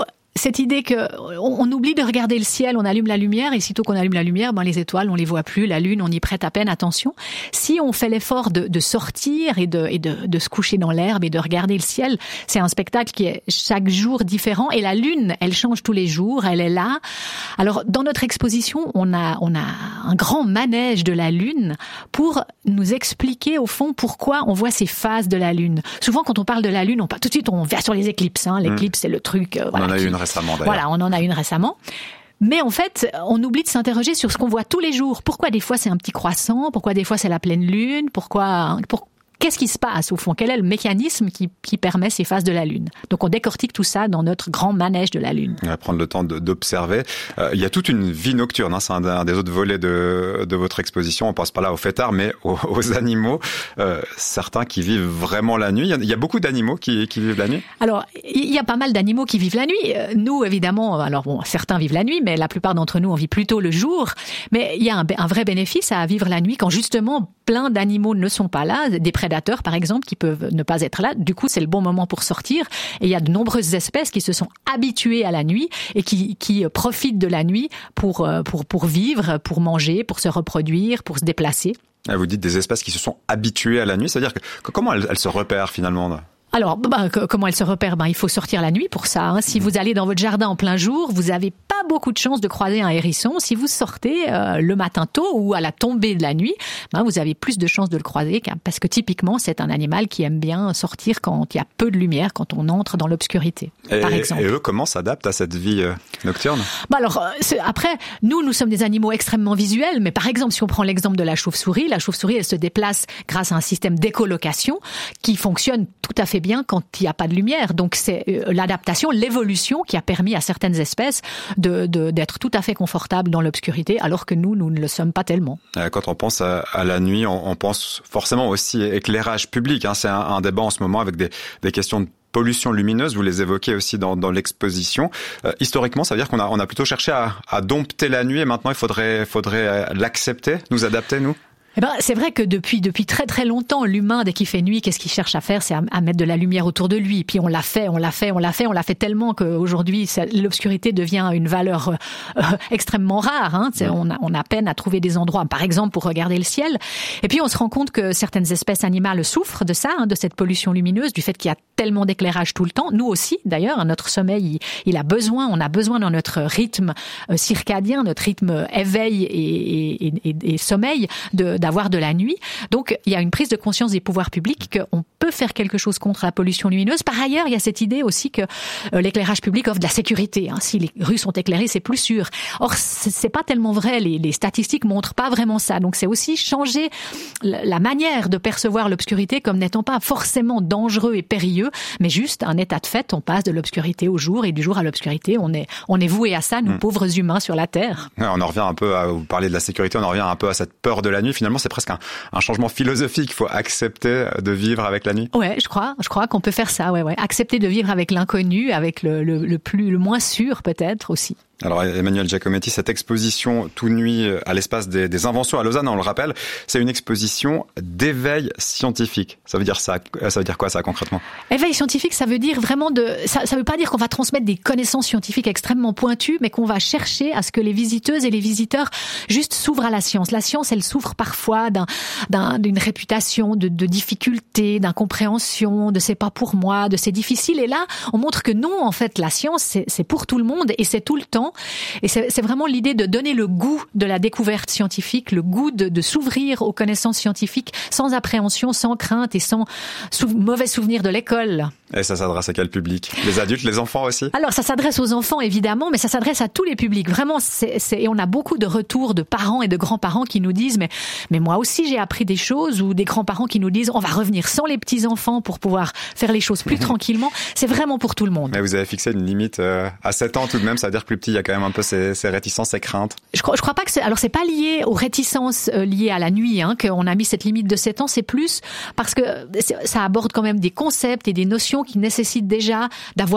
cette idée que on, on oublie de regarder le ciel, on allume la lumière et sitôt qu'on allume la lumière, ben les étoiles, on les voit plus, la lune, on y prête à peine attention. Si on fait l'effort de, de sortir et, de, et de, de se coucher dans l'herbe et de regarder le ciel, c'est un spectacle qui est chaque jour différent et la lune, elle change tous les jours, elle est là. Alors dans notre exposition, on a on a un grand manège de la lune pour nous expliquer au fond pourquoi on voit ces phases de la lune. Souvent quand on parle de la lune, on parle tout de suite on va sur les éclipses. Hein. L'éclipse, mmh. c'est le truc. Euh, voilà, on en a qui, eu une récemment d'ailleurs. Voilà, on en a une récemment. Mais en fait, on oublie de s'interroger sur ce qu'on voit tous les jours. Pourquoi des fois c'est un petit croissant ? Pourquoi des fois c'est la pleine lune ? Pourquoi pour, Qu'est-ce qui se passe au fond ? Quel est le mécanisme qui, qui permet ces phases de la Lune ? Donc on décortique tout ça dans notre grand manège de la Lune. On va prendre le temps de, d'observer. Euh, il y a toute une vie nocturne, hein, c'est un, un des autres volets de, de votre exposition. On pense pas là aux fêtards, mais aux, aux animaux. Euh, certains qui vivent vraiment la nuit. Il y a beaucoup d'animaux qui, qui vivent la nuit ? Alors, il y a pas mal d'animaux qui vivent la nuit. Nous, évidemment, alors bon, certains vivent la nuit, mais la plupart d'entre nous, on vit plutôt le jour. Mais il y a un, un vrai bénéfice à vivre la nuit quand justement plein d'animaux ne sont pas là, des prédateurs par exemple qui peuvent ne pas être là. Du coup, c'est le bon moment pour sortir. Et il y a de nombreuses espèces qui se sont habituées à la nuit et qui, qui profitent de la nuit pour, pour, pour vivre, pour manger, pour se reproduire, pour se déplacer. Vous dites des espèces qui se sont habituées à la nuit, c'est-à-dire que comment elles, elles se repèrent finalement ? Alors, bah, comment elle se repère ? Ben, il faut sortir la nuit pour ça. Hein. Si vous allez dans votre jardin en plein jour, vous avez pas beaucoup de chances de croiser un hérisson. Si vous sortez euh, le matin tôt ou à la tombée de la nuit, ben, vous avez plus de chances de le croiser parce que typiquement, c'est un animal qui aime bien sortir quand il y a peu de lumière, quand on entre dans l'obscurité, et, par exemple. Et eux, comment s'adaptent à cette vie euh, nocturne ? Ben alors, c'est, après, nous, nous sommes des animaux extrêmement visuels, mais par exemple, si on prend l'exemple de la chauve-souris, la chauve-souris, elle se déplace grâce à un système d'écolocation qui fonctionne tout à fait bien quand il n'y a pas de lumière. Donc c'est l'adaptation, l'évolution qui a permis à certaines espèces de, de, d'être tout à fait confortables dans l'obscurité, alors que nous, nous ne le sommes pas tellement. Quand on pense à, à la nuit, on, on pense forcément aussi éclairage public. Hein. C'est un, un débat en ce moment avec des, des questions de pollution lumineuse, vous les évoquez aussi dans, dans l'exposition. Euh, historiquement, ça veut dire qu'on a, on a plutôt cherché à, à dompter la nuit et maintenant il faudrait, faudrait l'accepter, nous adapter, nous ? Eh ben, c'est vrai que depuis depuis très très longtemps, l'humain, dès qu'il fait nuit, qu'est-ce qu'il cherche à faire ? C'est à, à mettre de la lumière autour de lui. Puis on l'a fait, on l'a fait, on l'a fait, on l'a fait tellement qu'aujourd'hui, ça, l'obscurité devient une valeur euh, extrêmement rare. Hein. C'est, on, a, on a peine à trouver des endroits, par exemple, pour regarder le ciel. Et puis on se rend compte que certaines espèces animales souffrent de ça, hein, de cette pollution lumineuse, du fait qu'il y a tellement d'éclairage tout le temps. Nous aussi, d'ailleurs, notre sommeil, il, il a besoin, on a besoin dans notre rythme euh, circadien, notre rythme éveil et, et, et, et sommeil, de d'avoir de la nuit. Donc, il y a une prise de conscience des pouvoirs publics qu'on peut faire quelque chose contre la pollution lumineuse. Par ailleurs, il y a cette idée aussi que euh, l'éclairage public offre de la sécurité. Hein. Si les rues sont éclairées, c'est plus sûr. Or, c'est pas tellement vrai. Les, les statistiques montrent pas vraiment ça. Donc, c'est aussi changer la manière de percevoir l'obscurité comme n'étant pas forcément dangereux et périlleux, mais juste un état de fait. On passe de l'obscurité au jour et du jour à l'obscurité. On est, on est voué à ça, nous, mmh. pauvres humains sur la Terre. Ouais, on en revient un peu à vous parler de la sécurité. On en revient un peu à cette peur de la nuit. Finalement, c'est presque un, un changement philosophique. Il faut accepter de vivre avec la nuit. Ouais, je crois, je crois qu'on peut faire ça. Ouais, ouais. Accepter de vivre avec l'inconnu, avec le, le, le plus, le moins sûr peut-être aussi. Alors Emmanuel Giacometti, cette exposition Tout nuit à l'espace des, des inventions à Lausanne, on le rappelle, c'est une exposition d'éveil scientifique. Ça veut dire ça, ça veut dire quoi ça concrètement ? Éveil scientifique, ça veut dire vraiment de, ça, ça veut pas dire qu'on va transmettre des connaissances scientifiques extrêmement pointues, mais qu'on va chercher à ce que les visiteuses et les visiteurs juste s'ouvrent à la science. La science, elle souffre parfois d'un, d'un, d'une réputation, de, de difficultés, d'incompréhension, de c'est pas pour moi, de c'est difficile. Et là, on montre que non, en fait, la science, c'est, c'est pour tout le monde et c'est tout le temps. Et c'est, c'est vraiment l'idée de donner le goût de la découverte scientifique, le goût de, de s'ouvrir aux connaissances scientifiques sans appréhension, sans crainte et sans sou- mauvais souvenirs de l'école. Et ça s'adresse à quel public ? Les adultes, les enfants aussi ? Alors ça s'adresse aux enfants évidemment, mais ça s'adresse à tous les publics. Vraiment, c'est, c'est, et on a beaucoup de retours de parents et de grands-parents qui nous disent mais, mais moi aussi j'ai appris des choses, ou des grands-parents qui nous disent on va revenir sans les petits-enfants pour pouvoir faire les choses plus tranquillement. C'est vraiment pour tout le monde. Mais vous avez fixé une limite euh, à sept ans tout de même, ça veut dire que plus petit, il y a quand même un peu ces, ces réticences, ces craintes. Je crois, je crois pas que c'est, alors c'est pas lié aux réticences euh, liées à la nuit, hein, qu'on a mis cette limite de sept ans, c'est plus parce que ça aborde quand même des concepts et des notions qui nécessitent déjà d'avoir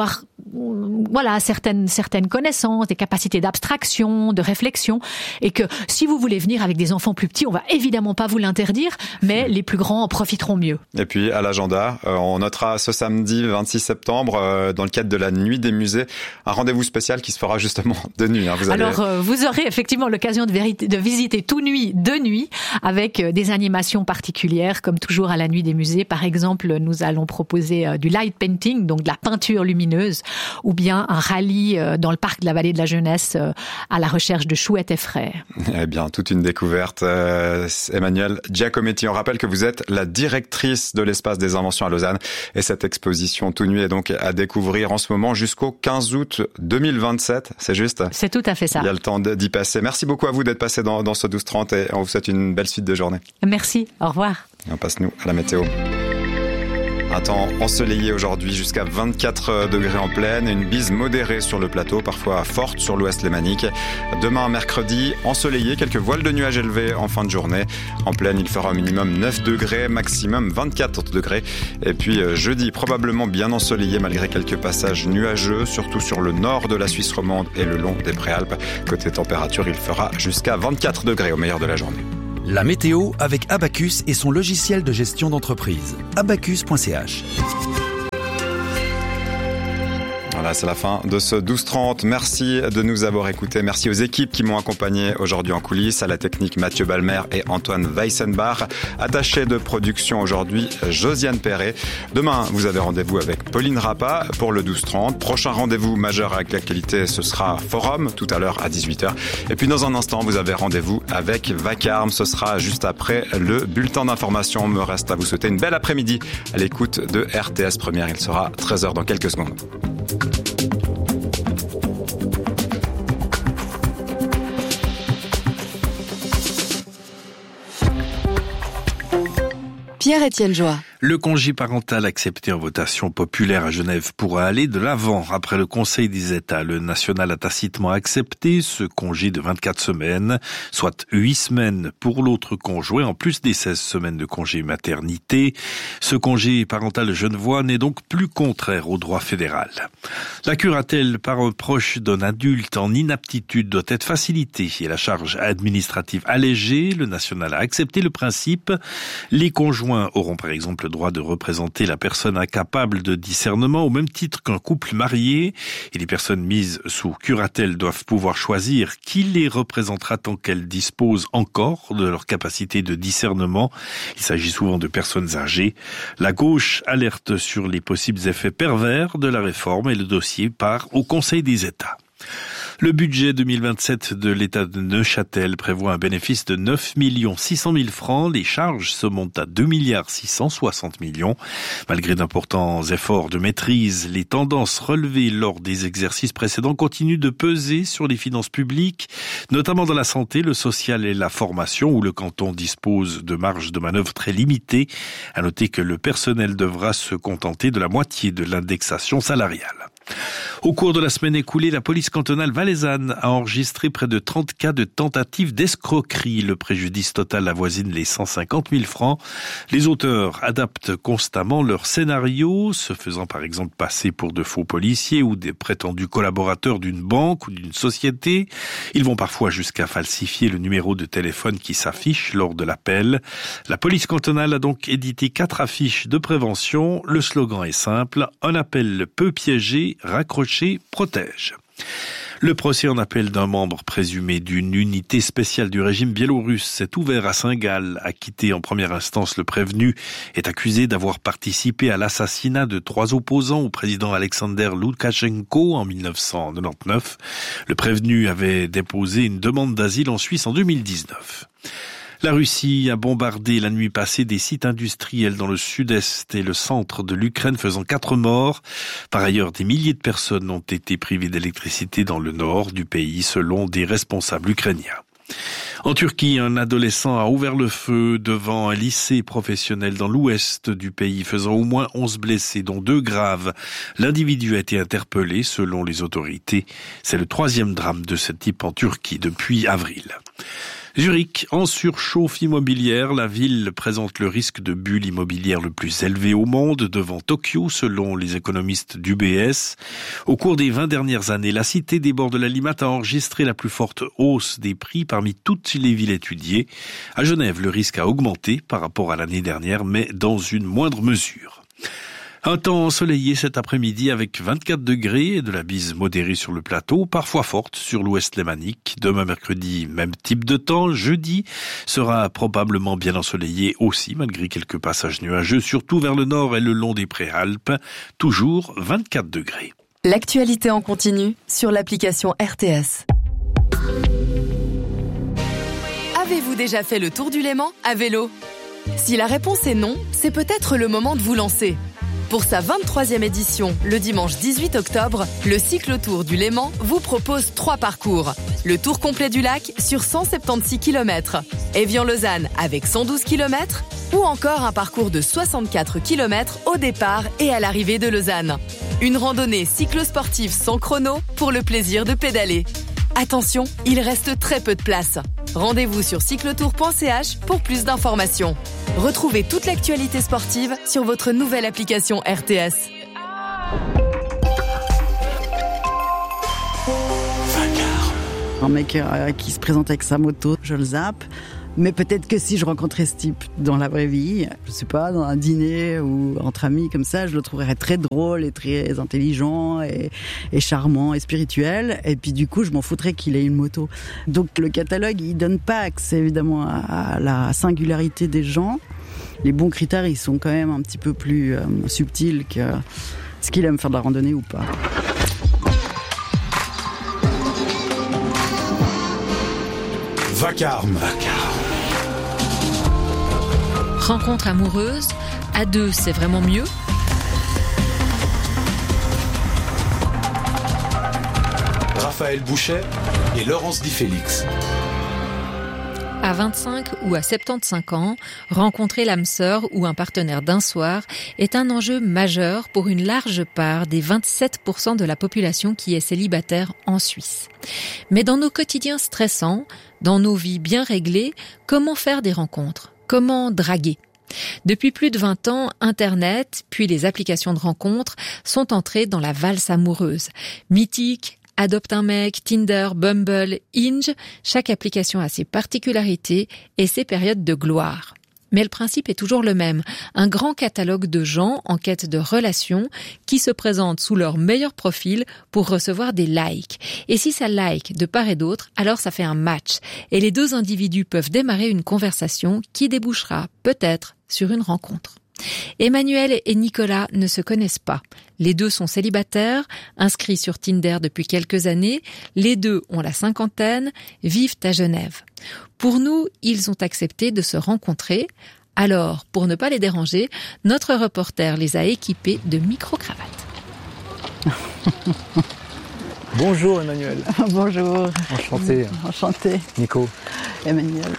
voilà, certaines, certaines connaissances, des capacités d'abstraction, de réflexion, et que si vous voulez venir avec des enfants plus petits, on va évidemment pas vous l'interdire, mais les plus grands en profiteront mieux. Et puis, à l'agenda, euh, on notera ce samedi vingt-six septembre, euh, dans le cadre de la Nuit des musées, un rendez-vous spécial qui se fera justement de nuit. Hein. Vous allez... Alors, euh, vous aurez effectivement l'occasion de, vérité, de visiter tout nuit, de nuit, avec euh, des animations particulières, comme toujours à la Nuit des musées. Par exemple, nous allons proposer euh, du light painting, donc de la peinture lumineuse, ou bien un rallye euh, dans le parc de la Vallée de la Jeunesse euh, à la recherche de chouettes et frères. Eh bien, toute une découverte. Euh, Emmanuelle Giacometti, on rappelle que vous êtes la directrice de l'Espace des Inventions à Lausanne, et cette exposition tout nuit est donc à découvrir en ce moment jusqu'au quinze août deux mille vingt-sept, c'est juste? C'est tout à fait ça. Il y a le temps d'y passer. Merci beaucoup à vous d'être passé dans, dans ce douze trente et on vous souhaite une belle suite de journée. Merci, au revoir. Et on passe nous à la météo. Un temps ensoleillé aujourd'hui jusqu'à vingt-quatre degrés en plaine et une bise modérée sur le plateau, parfois forte sur l'ouest lémanique. Demain, mercredi, ensoleillé, quelques voiles de nuages élevés en fin de journée. En plaine, il fera au minimum neuf degrés, maximum vingt-quatre degrés. Et puis jeudi, probablement bien ensoleillé malgré quelques passages nuageux, surtout sur le nord de la Suisse romande et le long des Préalpes. Côté température, il fera jusqu'à vingt-quatre degrés au meilleur de la journée. La météo avec Abacus et son logiciel de gestion d'entreprise. abacus point c h. Voilà, c'est la fin de ce douze trente. Merci de nous avoir écoutés. Merci aux équipes qui m'ont accompagné aujourd'hui en coulisses. À la technique, Mathieu Balmer et Antoine Weissenbach. Attaché de production aujourd'hui, Josiane Perret. Demain, vous avez rendez-vous avec Pauline Rappa pour le douze trente. Prochain rendez-vous majeur avec l'actualité, ce sera Forum, tout à l'heure à dix-huit heures. Et puis dans un instant, vous avez rendez-vous avec Vacarme. Ce sera juste après le bulletin d'information. Il me reste à vous souhaiter une belle après-midi à l'écoute de R T S Première. Il sera treize heures dans quelques secondes. Pierre-Étienne Joie. Le congé parental accepté en votation populaire à Genève pourra aller de l'avant. Après le Conseil des États, le national a tacitement accepté ce congé de vingt-quatre semaines, soit huit semaines pour l'autre conjoint, en plus des seize semaines de congé maternité. Ce congé parental genevois n'est donc plus contraire au droit fédéral. La curatelle par un proche d'un adulte en inaptitude doit être facilitée et la charge administrative allégée. Le national a accepté le principe. Les conjoints auront par exemple le droit de représenter la personne incapable de discernement au même titre qu'un couple marié, et les personnes mises sous curatelle doivent pouvoir choisir qui les représentera tant qu'elles disposent encore de leur capacité de discernement. Il s'agit souvent de personnes âgées. La gauche alerte sur les possibles effets pervers de la réforme et le dossier part au Conseil des États. Le budget deux mille vingt-sept de l'État de Neuchâtel prévoit un bénéfice de neuf millions six cent mille francs. Les charges se montent à deux milliards six cent soixante millions. Malgré d'importants efforts de maîtrise, les tendances relevées lors des exercices précédents continuent de peser sur les finances publiques, notamment dans la santé, le social et la formation, où le canton dispose de marges de manœuvre très limitées. À noter que le personnel devra se contenter de la moitié de l'indexation salariale. Au cours de la semaine écoulée, la police cantonale valaisanne a enregistré près de trente cas de tentatives d'escroquerie. Le préjudice total avoisine les cent cinquante mille francs. Les auteurs adaptent constamment leur scénario, se faisant par exemple passer pour de faux policiers ou des prétendus collaborateurs d'une banque ou d'une société. Ils vont parfois jusqu'à falsifier le numéro de téléphone qui s'affiche lors de l'appel. La police cantonale a donc édité quatre affiches de prévention. Le slogan est simple: un appel peu piégé, raccroché, protège. Le procès en appel d'un membre présumé d'une unité spéciale du régime biélorusse s'est ouvert à Saint-Gall. Acquitté en première instance, le prévenu est accusé d'avoir participé à l'assassinat de trois opposants au président Alexander Loukachenko en mille neuf cent quatre-vingt-dix-neuf. Le prévenu avait déposé une demande d'asile en Suisse en deux mille dix-neuf. La Russie a bombardé la nuit passée des sites industriels dans le sud-est et le centre de l'Ukraine, faisant quatre morts. Par ailleurs, des milliers de personnes ont été privées d'électricité dans le nord du pays, selon des responsables ukrainiens. En Turquie, un adolescent a ouvert le feu devant un lycée professionnel dans l'ouest du pays, faisant au moins onze blessés, dont deux graves. L'individu a été interpellé, selon les autorités. C'est le troisième drame de ce type en Turquie depuis avril. Zurich, en surchauffe immobilière, la ville présente le risque de bulle immobilière le plus élevé au monde devant Tokyo, selon les économistes d'U B S. Au cours des vingt dernières années, la cité des bords de la Limate a enregistré la plus forte hausse des prix parmi toutes les villes étudiées. À Genève, le risque a augmenté par rapport à l'année dernière, mais dans une moindre mesure. Un temps ensoleillé cet après-midi avec vingt-quatre degrés et de la bise modérée sur le plateau, parfois forte sur l'ouest lémanique. Demain mercredi, même type de temps. Jeudi sera probablement bien ensoleillé aussi, malgré quelques passages nuageux, surtout vers le nord et le long des Préalpes. Toujours vingt-quatre degrés. L'actualité en continu sur l'application R T S. Avez-vous déjà fait le tour du Léman à vélo ? Si la réponse est non, c'est peut-être le moment de vous lancer. Pour sa vingt-troisième édition, le dimanche dix-huit octobre, le cyclotour du Léman vous propose trois parcours. Le tour complet du lac sur cent soixante-seize kilomètres, Évian-Lausanne avec cent douze kilomètres, ou encore un parcours de soixante-quatre kilomètres au départ et à l'arrivée de Lausanne. Une randonnée cyclosportive sans chrono pour le plaisir de pédaler. Attention, il reste très peu de place. Rendez-vous sur cyclotour point c h pour plus d'informations. Retrouvez toute l'actualité sportive sur votre nouvelle application R T S. Un mec euh, qui se présente avec sa moto, je le zappe. Mais peut-être que si je rencontrais ce type dans la vraie vie, je sais pas, dans un dîner ou entre amis comme ça, je le trouverais très drôle et très intelligent et, et charmant et spirituel. Et puis du coup, je m'en foutrais qu'il ait une moto. Donc le catalogue, il donne pas accès évidemment à la singularité des gens. Les bons critères, ils sont quand même un petit peu plus euh, subtils que ce qu'il aime faire de la randonnée ou pas. Vacarme. Vacarme. Rencontre amoureuse, à deux c'est vraiment mieux. Raphaël Bouchet et Laurence Di Félix. À vingt-cinq ou à soixante-quinze ans, rencontrer l'âme sœur ou un partenaire d'un soir est un enjeu majeur pour une large part des vingt-sept pour cent de la population qui est célibataire en Suisse. Mais dans nos quotidiens stressants, dans nos vies bien réglées, comment faire des rencontres ? Comment draguer ? Depuis plus de vingt ans, Internet, puis les applications de rencontres, sont entrées dans la valse amoureuse. Mythique, Adopte un mec, Tinder, Bumble, Hinge, chaque application a ses particularités et ses périodes de gloire. Mais le principe est toujours le même, un grand catalogue de gens en quête de relations qui se présentent sous leur meilleur profil pour recevoir des likes. Et si ça like de part et d'autre, alors ça fait un match. Et les deux individus peuvent démarrer une conversation qui débouchera peut-être sur une rencontre. Emmanuel et Nicolas ne se connaissent pas. Les deux sont célibataires, inscrits sur Tinder depuis quelques années. Les deux ont la cinquantaine, vivent à Genève. Pour nous, ils ont accepté de se rencontrer. Alors, pour ne pas les déranger, notre reporter les a équipés de micro-cravates. Bonjour Emmanuel. Bonjour. Enchanté. Enchanté. Nico. Emmanuel.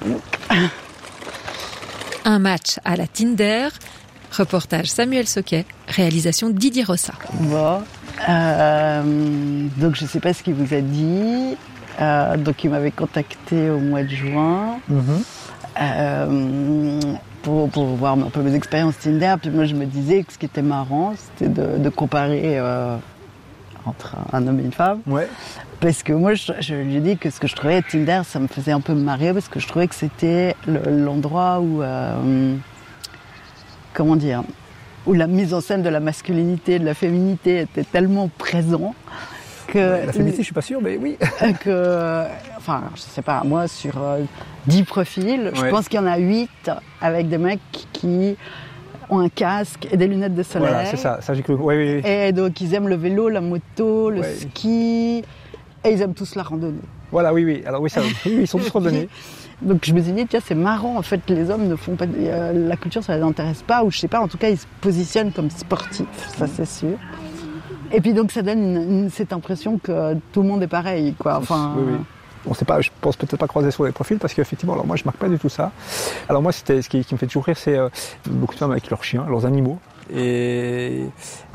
Un match à la Tinder. Reportage Samuel Soquet, réalisation Didier Rossa. Bon, euh, donc je ne sais pas ce qu'il vous a dit. Euh, donc il m'avait contacté au mois de juin mm-hmm. euh, pour, pour voir un peu mes expériences Tinder. Puis moi je me disais que ce qui était marrant, c'était de, de comparer euh, entre un homme et une femme. Ouais. Parce que moi je, je lui ai dit que ce que je trouvais Tinder, ça me faisait un peu marrer parce que je trouvais que c'était le, l'endroit où... Euh, comment dire, où la mise en scène de la masculinité, de la féminité était tellement présent que... La féminité, je suis pas sûr, mais oui. que, enfin, je sais pas, moi, sur euh, dix profils, ouais. Je pense qu'il y en a huit avec des mecs qui ont un casque et des lunettes de soleil. Voilà, c'est ça, ça j'ai cru. Oui, oui, oui. Et donc, ils aiment le vélo, la moto, le ouais. ski, et ils aiment tous la randonnée. Voilà, oui, oui. Alors oui, ça, oui, ils sont tous randonnés. Donc je me suis dit, tiens, c'est marrant, en fait, les hommes ne font pas... Euh, la culture, ça les intéresse pas, ou je sais pas, en tout cas, ils se positionnent comme sportifs, ça c'est sûr. Et puis donc ça donne une, une, cette impression que tout le monde est pareil, quoi. Enfin, oui, oui. On sait pas, je pense peut-être pas croiser sur les profils, parce qu'effectivement, alors moi, je marque pas du tout ça. Alors moi, c'était, ce qui, qui me fait toujours rire, c'est euh, beaucoup de femmes avec leurs chiens, leurs animaux. Et,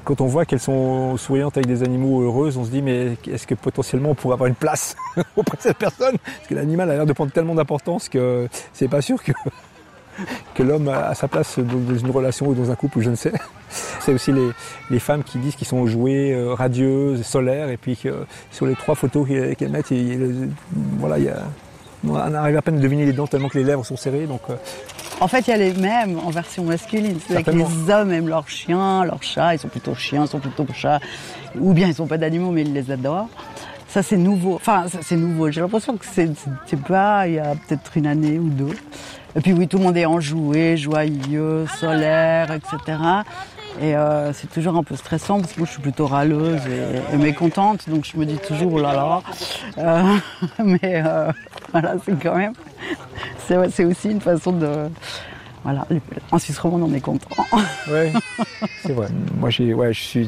Quand on voit qu'elles sont souriantes avec des animaux heureuses, on se dit mais est-ce que potentiellement on pourrait avoir une place auprès de cette personne? Parce que l'animal a l'air de prendre tellement d'importance que c'est pas sûr que, que l'homme a sa place dans une relation ou dans un couple, ou je ne sais. C'est aussi les, les femmes qui disent qu'ils sont jouées, euh, radieuses, solaires, et puis que euh, sur les trois photos qu'elles, qu'elles mettent, il, il, voilà, il y a, on arrive à peine à deviner les dents tellement que les lèvres sont serrées. Donc, euh, En fait, il y a les mêmes en version masculine. C'est-à-dire que les hommes aiment leurs chiens, leurs chats, ils sont plutôt chiens, ils sont plutôt chats. Ou bien ils sont pas d'animaux, mais ils les adorent. Ça, c'est nouveau. Enfin, ça, c'est nouveau. J'ai l'impression que c'est, c'est pas, il y a peut-être une année ou deux. Et puis oui, tout le monde est enjoué, joyeux, solaire, et cetera. Et euh, c'est toujours un peu stressant parce que moi je suis plutôt râleuse et, et mécontente, donc je me dis toujours oh là là. Euh, mais euh, voilà, c'est quand même, c'est, c'est aussi une façon de, voilà, en Suisse romande on est content. Ouais, c'est vrai. Moi j'ai, ouais, je suis.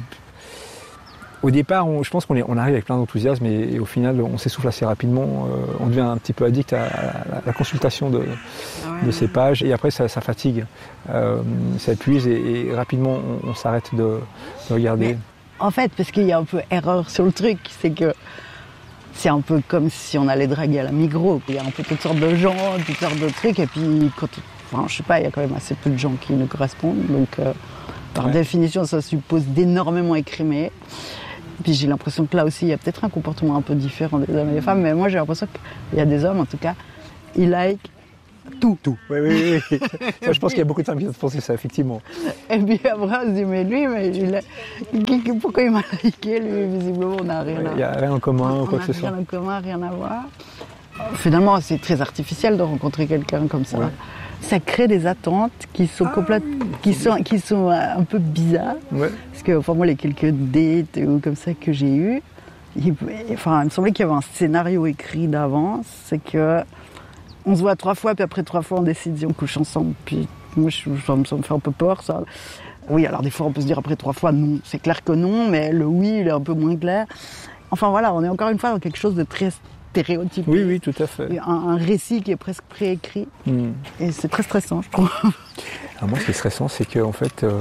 Au départ, on, je pense qu'on est, on arrive avec plein d'enthousiasme et, et au final, on s'essouffle assez rapidement. Euh, on devient un petit peu addict à, à, la, à la consultation de, ouais. de ces pages et après, ça, ça fatigue, euh, ça épuise et, et rapidement, on, on s'arrête de, de regarder. Mais, en fait, parce qu'il y a un peu erreur sur le truc, c'est que c'est un peu comme si on allait draguer à la Migros. Il y a un peu toutes sortes de gens, toutes sortes de trucs et puis, quand, enfin, je sais pas, il y a quand même assez peu de gens qui nous correspondent. Donc, euh, par ouais. définition, ça suppose d'énormément écrimer. Puis j'ai l'impression que là aussi, il y a peut-être un comportement un peu différent des hommes et des femmes, mais moi j'ai l'impression qu'il y a des hommes, en tout cas, ils like tout. Tout, oui, oui, oui. Ça, je pense qu'il y a beaucoup de femmes qui se pensent ça, effectivement. Et puis après, on se dit, mais lui, mais il a... pourquoi il m'a liké, lui, visiblement, on n'a rien à... Il n'y a rien en commun, on quoi que ce soit. Rien en commun, rien à voir. Finalement, c'est très artificiel de rencontrer quelqu'un comme ça. Ouais. Ça crée des attentes qui sont ah, complètes, qui sont, qui sont un peu bizarres. Ouais. Parce que, enfin, moi, les quelques dates ou comme ça que j'ai eu, il, enfin, il me semblait qu'il y avait un scénario écrit d'avance. C'est que on se voit trois fois, puis après trois fois, on décide si on couche ensemble. Puis moi, je, ça, me, ça me fait un peu peur, ça. Oui, alors des fois, on peut se dire après trois fois non. C'est clair que non, mais le oui, il est un peu moins clair. Enfin, voilà, on est encore une fois dans quelque chose de très stéréotypé. Oui, oui, tout à fait. Un, un récit qui est presque préécrit. Mm. Et c'est très stressant, je trouve. Alors moi, ce qui est stressant, c'est que en fait, euh,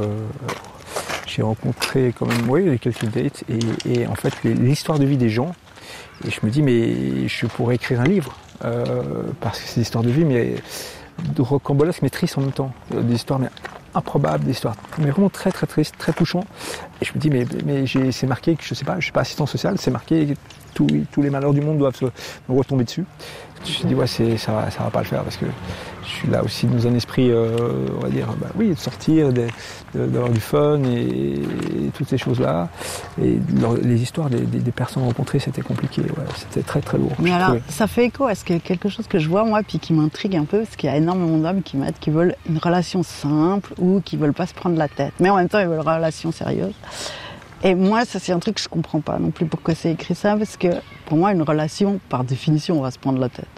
j'ai rencontré quand même, oui, quelques dates, et, et en fait, l'histoire de vie des gens. Et je me dis, mais je pourrais écrire un livre euh, parce que c'est l'histoire de vie, mais de rocambolesque, mais triste en même temps. Des histoires mais improbables, des histoires mais vraiment très très tristes, très touchantes. Et je me dis, mais, mais j'ai, c'est marqué que je sais pas, je suis pas assistant social, c'est marqué que tous, tous les malheurs du monde doivent se, me retomber dessus. Je me suis dit, ouais, c'est, ça, va, ça va pas le faire parce que je suis là aussi dans un esprit, euh, on va dire, bah oui, de sortir, de, de, d'avoir du fun et, et toutes ces choses-là. Et leur, les histoires des, des, des personnes rencontrées, c'était compliqué, ouais, c'était très très lourd. Mais alors, trouvais. Ça fait écho à ce que, quelque chose que je vois moi, puis qui m'intrigue un peu, parce qu'il y a énormément d'hommes qui m'aident, qui veulent une relation simple ou qui veulent pas se prendre la tête. Mais en même temps, ils veulent une relation sérieuse. Et moi, ça c'est un truc que je comprends pas non plus pourquoi c'est écrit ça, parce que pour moi, une relation, par définition, on va se prendre la tête.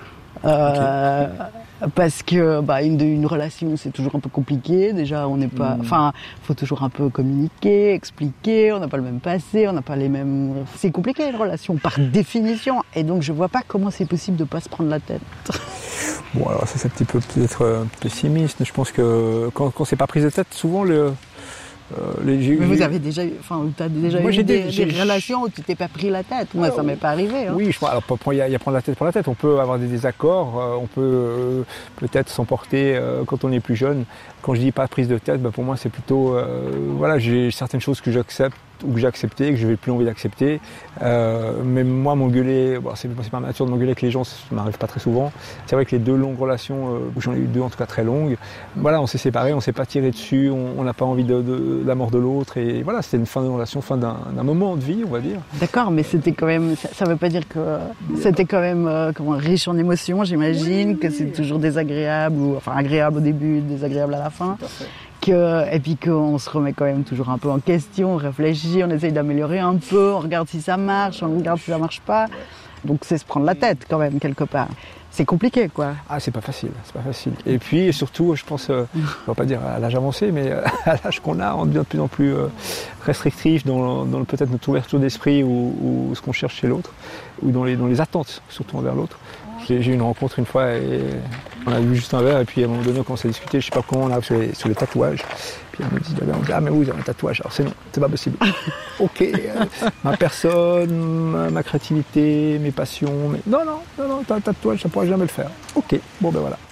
Euh, okay. Parce que bah, une, une relation, c'est toujours un peu compliqué. Déjà, on n'est pas, enfin, mmh. faut toujours un peu communiquer, expliquer. On n'a pas le même passé, on n'a pas les mêmes. C'est compliqué une relation par définition. Et donc, je vois pas comment c'est possible de pas se prendre la tête. Bon, alors ça c'est un petit peu peut-être pessimiste. Je pense que quand, quand c'est pas prise de tête, souvent le Euh, les, mais vous avez déjà eu, enfin, tu as déjà moi, eu j'ai des, des, des relations où tu t'es pas pris la tête. Moi, euh, ça m'est pas arrivé. Hein. Oui, je, alors il y, y a prendre la tête pour la tête. On peut avoir des désaccords, euh, on peut euh, peut-être s'emporter euh, quand on est plus jeune. Quand je dis pas prise de tête, bah, pour moi c'est plutôt, euh, voilà, j'ai certaines choses que j'accepte ou que j'ai acceptées, que je n'ai plus envie d'accepter. Euh, mais moi, m'engueuler, bon, c'est, c'est pas ma nature de m'engueuler avec les gens, ça ne m'arrive pas très souvent. C'est vrai que les deux longues relations, euh, où j'en ai eu deux en tout cas très longues, voilà, on s'est séparés, on s'est pas tiré dessus, on n'a pas envie de, de, de la mort de l'autre. Et voilà, c'était une fin de relation, fin d'un, d'un moment de vie, on va dire. D'accord, mais c'était quand même, ça ne veut pas dire que c'était quand même euh, comment, riche en émotions, j'imagine, oui, que c'est toujours désagréable, ou enfin agréable au début, désagréable à la fin. Que, et puis qu'on se remet quand même toujours un peu en question, on réfléchit, on essaye d'améliorer un peu, on regarde si ça marche, on regarde si ça marche pas. Donc c'est se prendre la tête quand même quelque part. C'est compliqué quoi. Ah c'est pas facile, c'est pas facile. Et puis surtout je pense, euh, on va pas dire à l'âge avancé, mais à l'âge qu'on a, on devient de plus en plus euh, restrictif dans, dans peut-être notre ouverture d'esprit ou, ou ce qu'on cherche chez l'autre, ou dans les, dans les attentes surtout envers l'autre, J'ai, j'ai eu une rencontre une fois et on a bu juste un verre et puis à un moment donné on commence à discuter, je sais pas comment on arrive sur les, sur les tatouages. Puis elle me dit, on dit ah mais oui, vous avez un tatouage, alors c'est non, c'est pas possible. Ok, euh, ma personne, ma, ma créativité, mes passions, mais non, non, non, non, t'as un tatouage, ça pourra jamais le faire. Ok, bon ben voilà.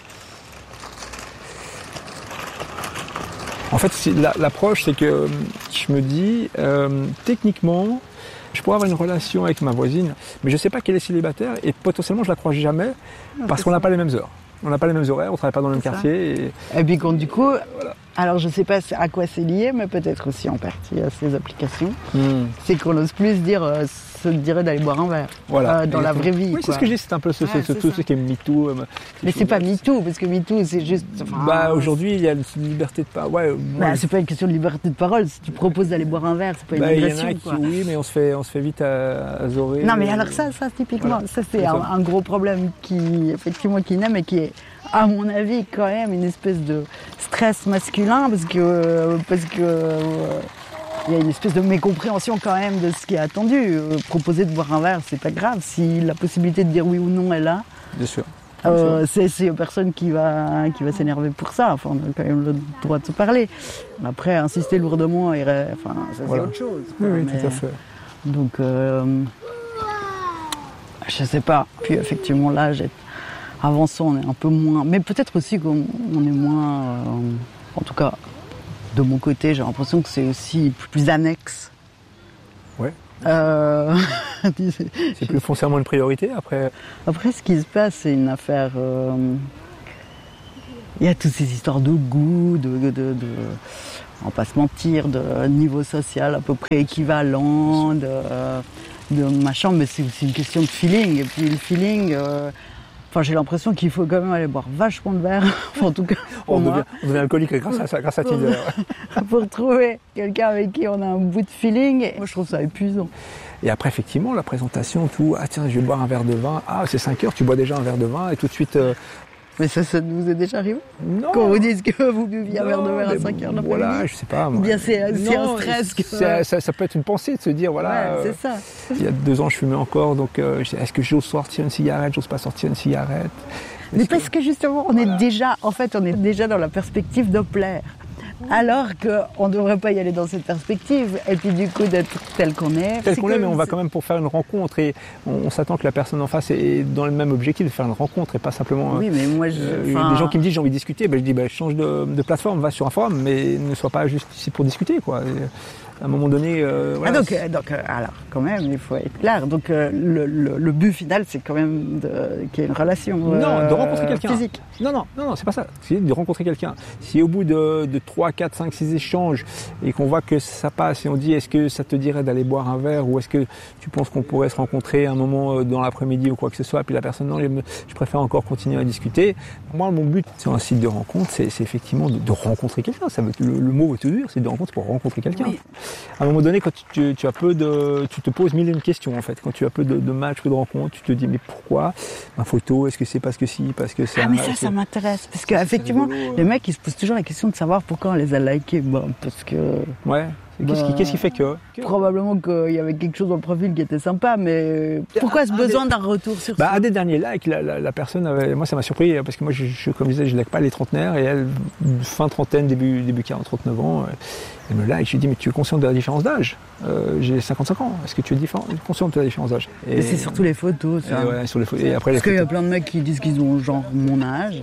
En fait, c'est, la, l'approche, c'est que je me dis, euh, techniquement, je pourrais avoir une relation avec ma voisine, mais je ne sais pas qu'elle est célibataire et potentiellement je la croise jamais parce qu'on n'a pas les mêmes heures. On n'a pas les mêmes horaires, on ne travaille pas dans le même quartier. Et, et puis quand du coup, voilà. Alors je ne sais pas à quoi c'est lié, mais peut-être aussi en partie à ces applications, hmm. c'est qu'on n'ose plus dire, euh, se dirait d'aller boire un verre voilà. euh, dans Exactement. La vraie vie. Oui, quoi. C'est ce que je dis, c'est un peu ce, ouais, ce, tout ce qui est MeToo. Euh, mais c'est pas MeToo, parce que MeToo c'est juste... Enfin, bah, aujourd'hui, il y a une liberté de parole. Ouais, bah, c'est pas une question de liberté de parole, si tu proposes d'aller boire un verre, c'est pas une bah, agression. Y en a qui, oui, mais on se fait, on se fait vite azorer. Non, mais alors ça, ça typiquement, voilà. ça c'est un, un gros problème qui, effectivement, qui naît, mais qui est... à mon avis, quand même, une espèce de stress masculin, parce que parce que euh, il y a une espèce de mécompréhension quand même de ce qui est attendu. Euh, proposer de boire un verre, c'est pas grave. Si la possibilité de dire oui ou non est là, bien sûr. Euh, c'est, c'est personne qui va qui va s'énerver pour ça. Enfin, on a quand même le droit de se parler. Après, insister lourdement, et, enfin, ça, voilà. C'est autre chose. Oui, oui, mais, tout à fait. Donc, euh, je sais pas. Puis effectivement, là, j'ai avant ça, on est un peu moins... Mais peut-être aussi qu'on on est moins... Euh, en tout cas, de mon côté, j'ai l'impression que c'est aussi plus annexe. Ouais. Euh... c'est plus foncièrement une priorité, après... Après, ce qui se passe, c'est une affaire... Euh... Il y a toutes ces histoires de goût, de... de, de, de... on va pas se mentir, de niveau social à peu près équivalent, de, de machin, mais c'est aussi une question de feeling. Et puis le feeling... Euh... Enfin, j'ai l'impression qu'il faut quand même aller boire vachement de verre. Enfin, en tout cas, pour on, moi. Devient, on devient alcoolique grâce à ça, grâce à Tinder. Pour trouver quelqu'un avec qui on a un bout de feeling, moi je trouve ça épuisant. Et après, effectivement, la présentation, tout, ah tiens, je vais boire un verre de vin. Ah, c'est cinq heures, tu bois déjà un verre de vin et tout de suite. Euh... Mais ça, ça vous est déjà arrivé ? Non. Quand vous dites que vous buviez un verre de verre à cinq heures l'après-midi ? Voilà, je sais pas. Ou bien c'est, c'est non, un stress que... ça, ça, ça peut être une pensée de se dire, voilà. Ouais, c'est ça. Euh, il y a deux ans, je fumais encore, donc euh, est-ce que j'ose sortir une cigarette ? J'ose pas sortir une cigarette ? Mais parce que justement, on voilà. est déjà, en fait, on est déjà dans la perspective de plaire. Alors qu'on ne devrait pas y aller dans cette perspective, et puis du coup d'être tel qu'on est. Tel qu'on est, mais on va quand même pour faire une rencontre, et on, on s'attend que la personne en face est dans le même objectif de faire une rencontre, et pas simplement... Oui, mais moi, je... Euh, enfin... Des gens qui me disent j'ai envie de discuter, ben, je dis ben, change de, de plateforme, va sur un forum, mais ne sois pas juste ici pour discuter, quoi. Et, à un moment donné... Euh, voilà, ah donc, euh, donc euh, alors, quand même, il faut être clair. Donc, euh, le, le, le but final, c'est quand même de, qu'il y ait une relation euh, non, de rencontrer quelqu'un. Physique. Non, non, non, non, c'est pas ça. C'est de rencontrer quelqu'un. Si au bout de, de trois, quatre, cinq, six échanges, et qu'on voit que ça passe, et on dit, est-ce que ça te dirait d'aller boire un verre, ou est-ce que tu penses qu'on pourrait se rencontrer un moment dans l'après-midi ou quoi que ce soit, puis la personne, non, je, je préfère encore continuer à discuter. Moi, mon but sur un site de rencontre, c'est, c'est effectivement de, de rencontrer quelqu'un. Ça veut, le, le mot veut tout dire, c'est de rencontre pour rencontrer quelqu'un. Oui. À un moment donné, quand tu, tu as peu de, tu te poses mille et une questions en fait. Quand tu as peu de, de matchs, peu de rencontres, tu te dis mais pourquoi ma photo ? Est-ce que c'est parce que si, parce que c'est. Ah mais ça, ça m'intéresse parce que effectivement, rigolo, les mecs ils se posent toujours la question de savoir pourquoi on les a likés. Bon, parce que. Ouais. Qu'est-ce, bah, qui, qu'est-ce qui fait que, que probablement qu'il y avait quelque chose dans le profil qui était sympa, mais pourquoi ce besoin des... d'un retour sur bah, ça ? Un des derniers likes, la, la, la personne avait, moi ça m'a surpris parce que moi je, je comme je disais, je like pas les trentenaires et elle fin trentaine, début début quarante, trente-neuf ans. Elle me like, je lui dis mais tu es conscient de la différence d'âge ? euh, J'ai cinquante-cinq ans. Est-ce que tu es différent, conscient de la différence d'âge ? Et, et c'est surtout les photos, ça. Et ouais, sur les photos. Et après parce les qu'il y a plein de mecs qui disent qu'ils ont genre mon âge,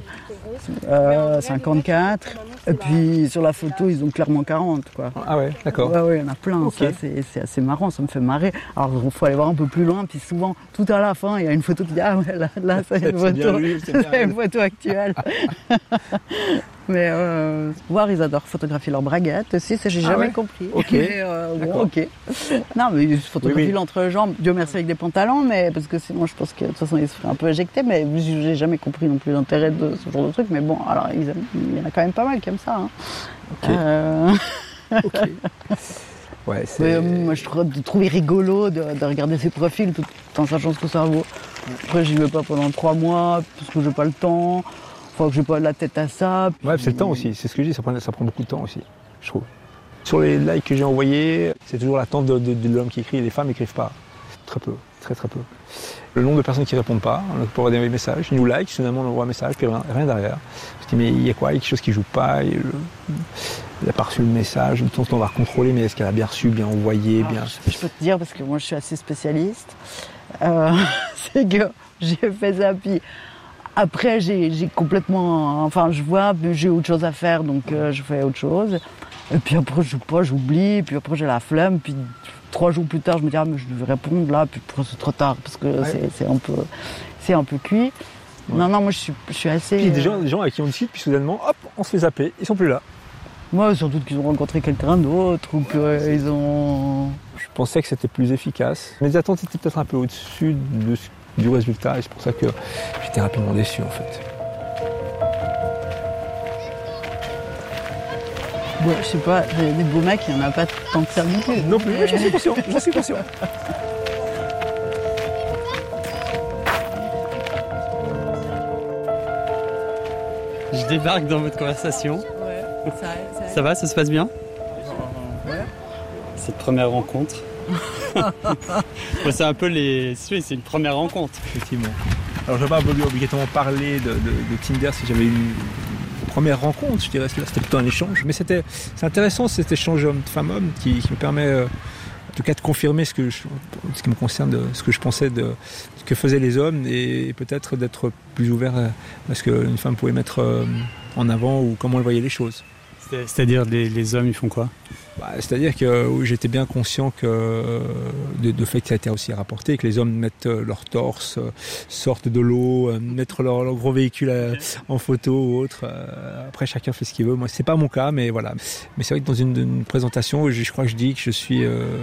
euh, cinquante-quatre. Et puis sur la photo, ils ont clairement quarante, quoi. Ah ouais, d'accord. Ouais, ouais, il y en a plein. Okay. Ça, c'est, c'est assez marrant, ça me fait marrer. Alors, il faut aller voir un peu plus loin, puis souvent, tout à la fin, il y a une photo qui dit ah ouais, là, là c'est une photo, c'est, lui, c'est, c'est une photo actuelle. Mais euh, voir, ils adorent photographier leurs braguettes aussi, ça j'ai ah jamais ouais compris. Ok. Mais, euh, bon, ok. Non, mais ils se photographient oui, oui. entre les jambes. Dieu merci avec des pantalons, mais parce que sinon, je pense que de toute façon, ils se feraient un peu éjecter. Mais j'ai jamais compris non plus l'intérêt de ce genre de truc. Mais bon, alors ils aiment, il y en a quand même pas mal qui aiment ça. Hein. Ok. Euh... ok. Ouais, c'est... Mais, euh, moi, je trouve de trouver rigolo de, de regarder ces profils tout en sachant ce que ça vaut. Après, j'y vais pas pendant trois mois parce que j'ai pas le temps. Faut que j'ai pas la tête à ça. Puis... Ouais, c'est le temps aussi. C'est ce que je dis. Ça prend, ça prend beaucoup de temps aussi, je trouve. Sur les likes que j'ai envoyés, c'est toujours l'attente de, de, de l'homme qui écrit. Les femmes n'écrivent pas. Très peu, très très peu. Le nombre de personnes qui ne répondent pas, on peut envoyer des messages, ils nous like, finalement on envoie un message, puis rien, rien derrière. Je dis mais il y a quoi, il y a quelque chose qui ne joue pas, il n'a pas reçu le message, de temps en temps on va contrôler, mais est-ce qu'elle a bien reçu, bien envoyé, bien... Je peux te dire, parce que moi je suis assez spécialiste, euh, c'est que j'ai fait ça, puis après j'ai, j'ai complètement... Enfin je vois, j'ai autre chose à faire, donc euh, je fais autre chose. Et puis après je joue pas, j'oublie, puis après j'ai la flemme, puis trois jours plus tard je me dis ah mais je devais répondre là, puis après c'est trop tard, parce que ouais. c'est, c'est, un peu, c'est un peu cuit. Ouais. Non, non, moi je suis, je suis assez... Puis il y a des gens, des gens avec qui on discute, puis soudainement, hop, on se fait zapper, ils sont plus là. Moi, sans doute qu'ils ont rencontré quelqu'un d'autre, ou qu'ils ont... Je pensais que c'était plus efficace. Mes attentes étaient peut-être un peu au-dessus de, du résultat, et c'est pour ça que j'étais rapidement déçu en fait. Bon, je sais pas, des beaux mecs, il n'y en a pas tant que ça non plus. Non plus, mais... j'en suis conscient, j'en suis conscient. Je débarque dans votre conversation. Ouais, ça, ça, ça va, ça se passe bien? Ouais. Cette première rencontre. Ouais, c'est un peu les... C'est une première rencontre. Effectivement. Alors je ne vais pas obligatoirement parler de, de, de Tinder si j'avais eu une première rencontre, je dirais, là c'était plutôt un échange. Mais c'était, c'est intéressant cet échange homme-femme-homme qui, qui me permet euh, en tout cas de confirmer ce, que je, ce qui me concerne, de, ce que je pensais de ce que faisaient les hommes et, et peut-être d'être plus ouvert à ce qu'une femme pouvait mettre euh, en avant ou comment elle voyait les choses. C'est-à-dire les, les hommes, ils font quoi? Bah, c'est-à-dire que oui, j'étais bien conscient que de, de fait que ça a été aussi rapporté, que les hommes mettent leur torse, sortent de l'eau, mettent leur, leur gros véhicule à, en photo ou autre. Après, chacun fait ce qu'il veut. Moi, c'est pas mon cas, mais voilà. Mais c'est vrai que dans une, une présentation, je, je crois que je dis que je suis euh,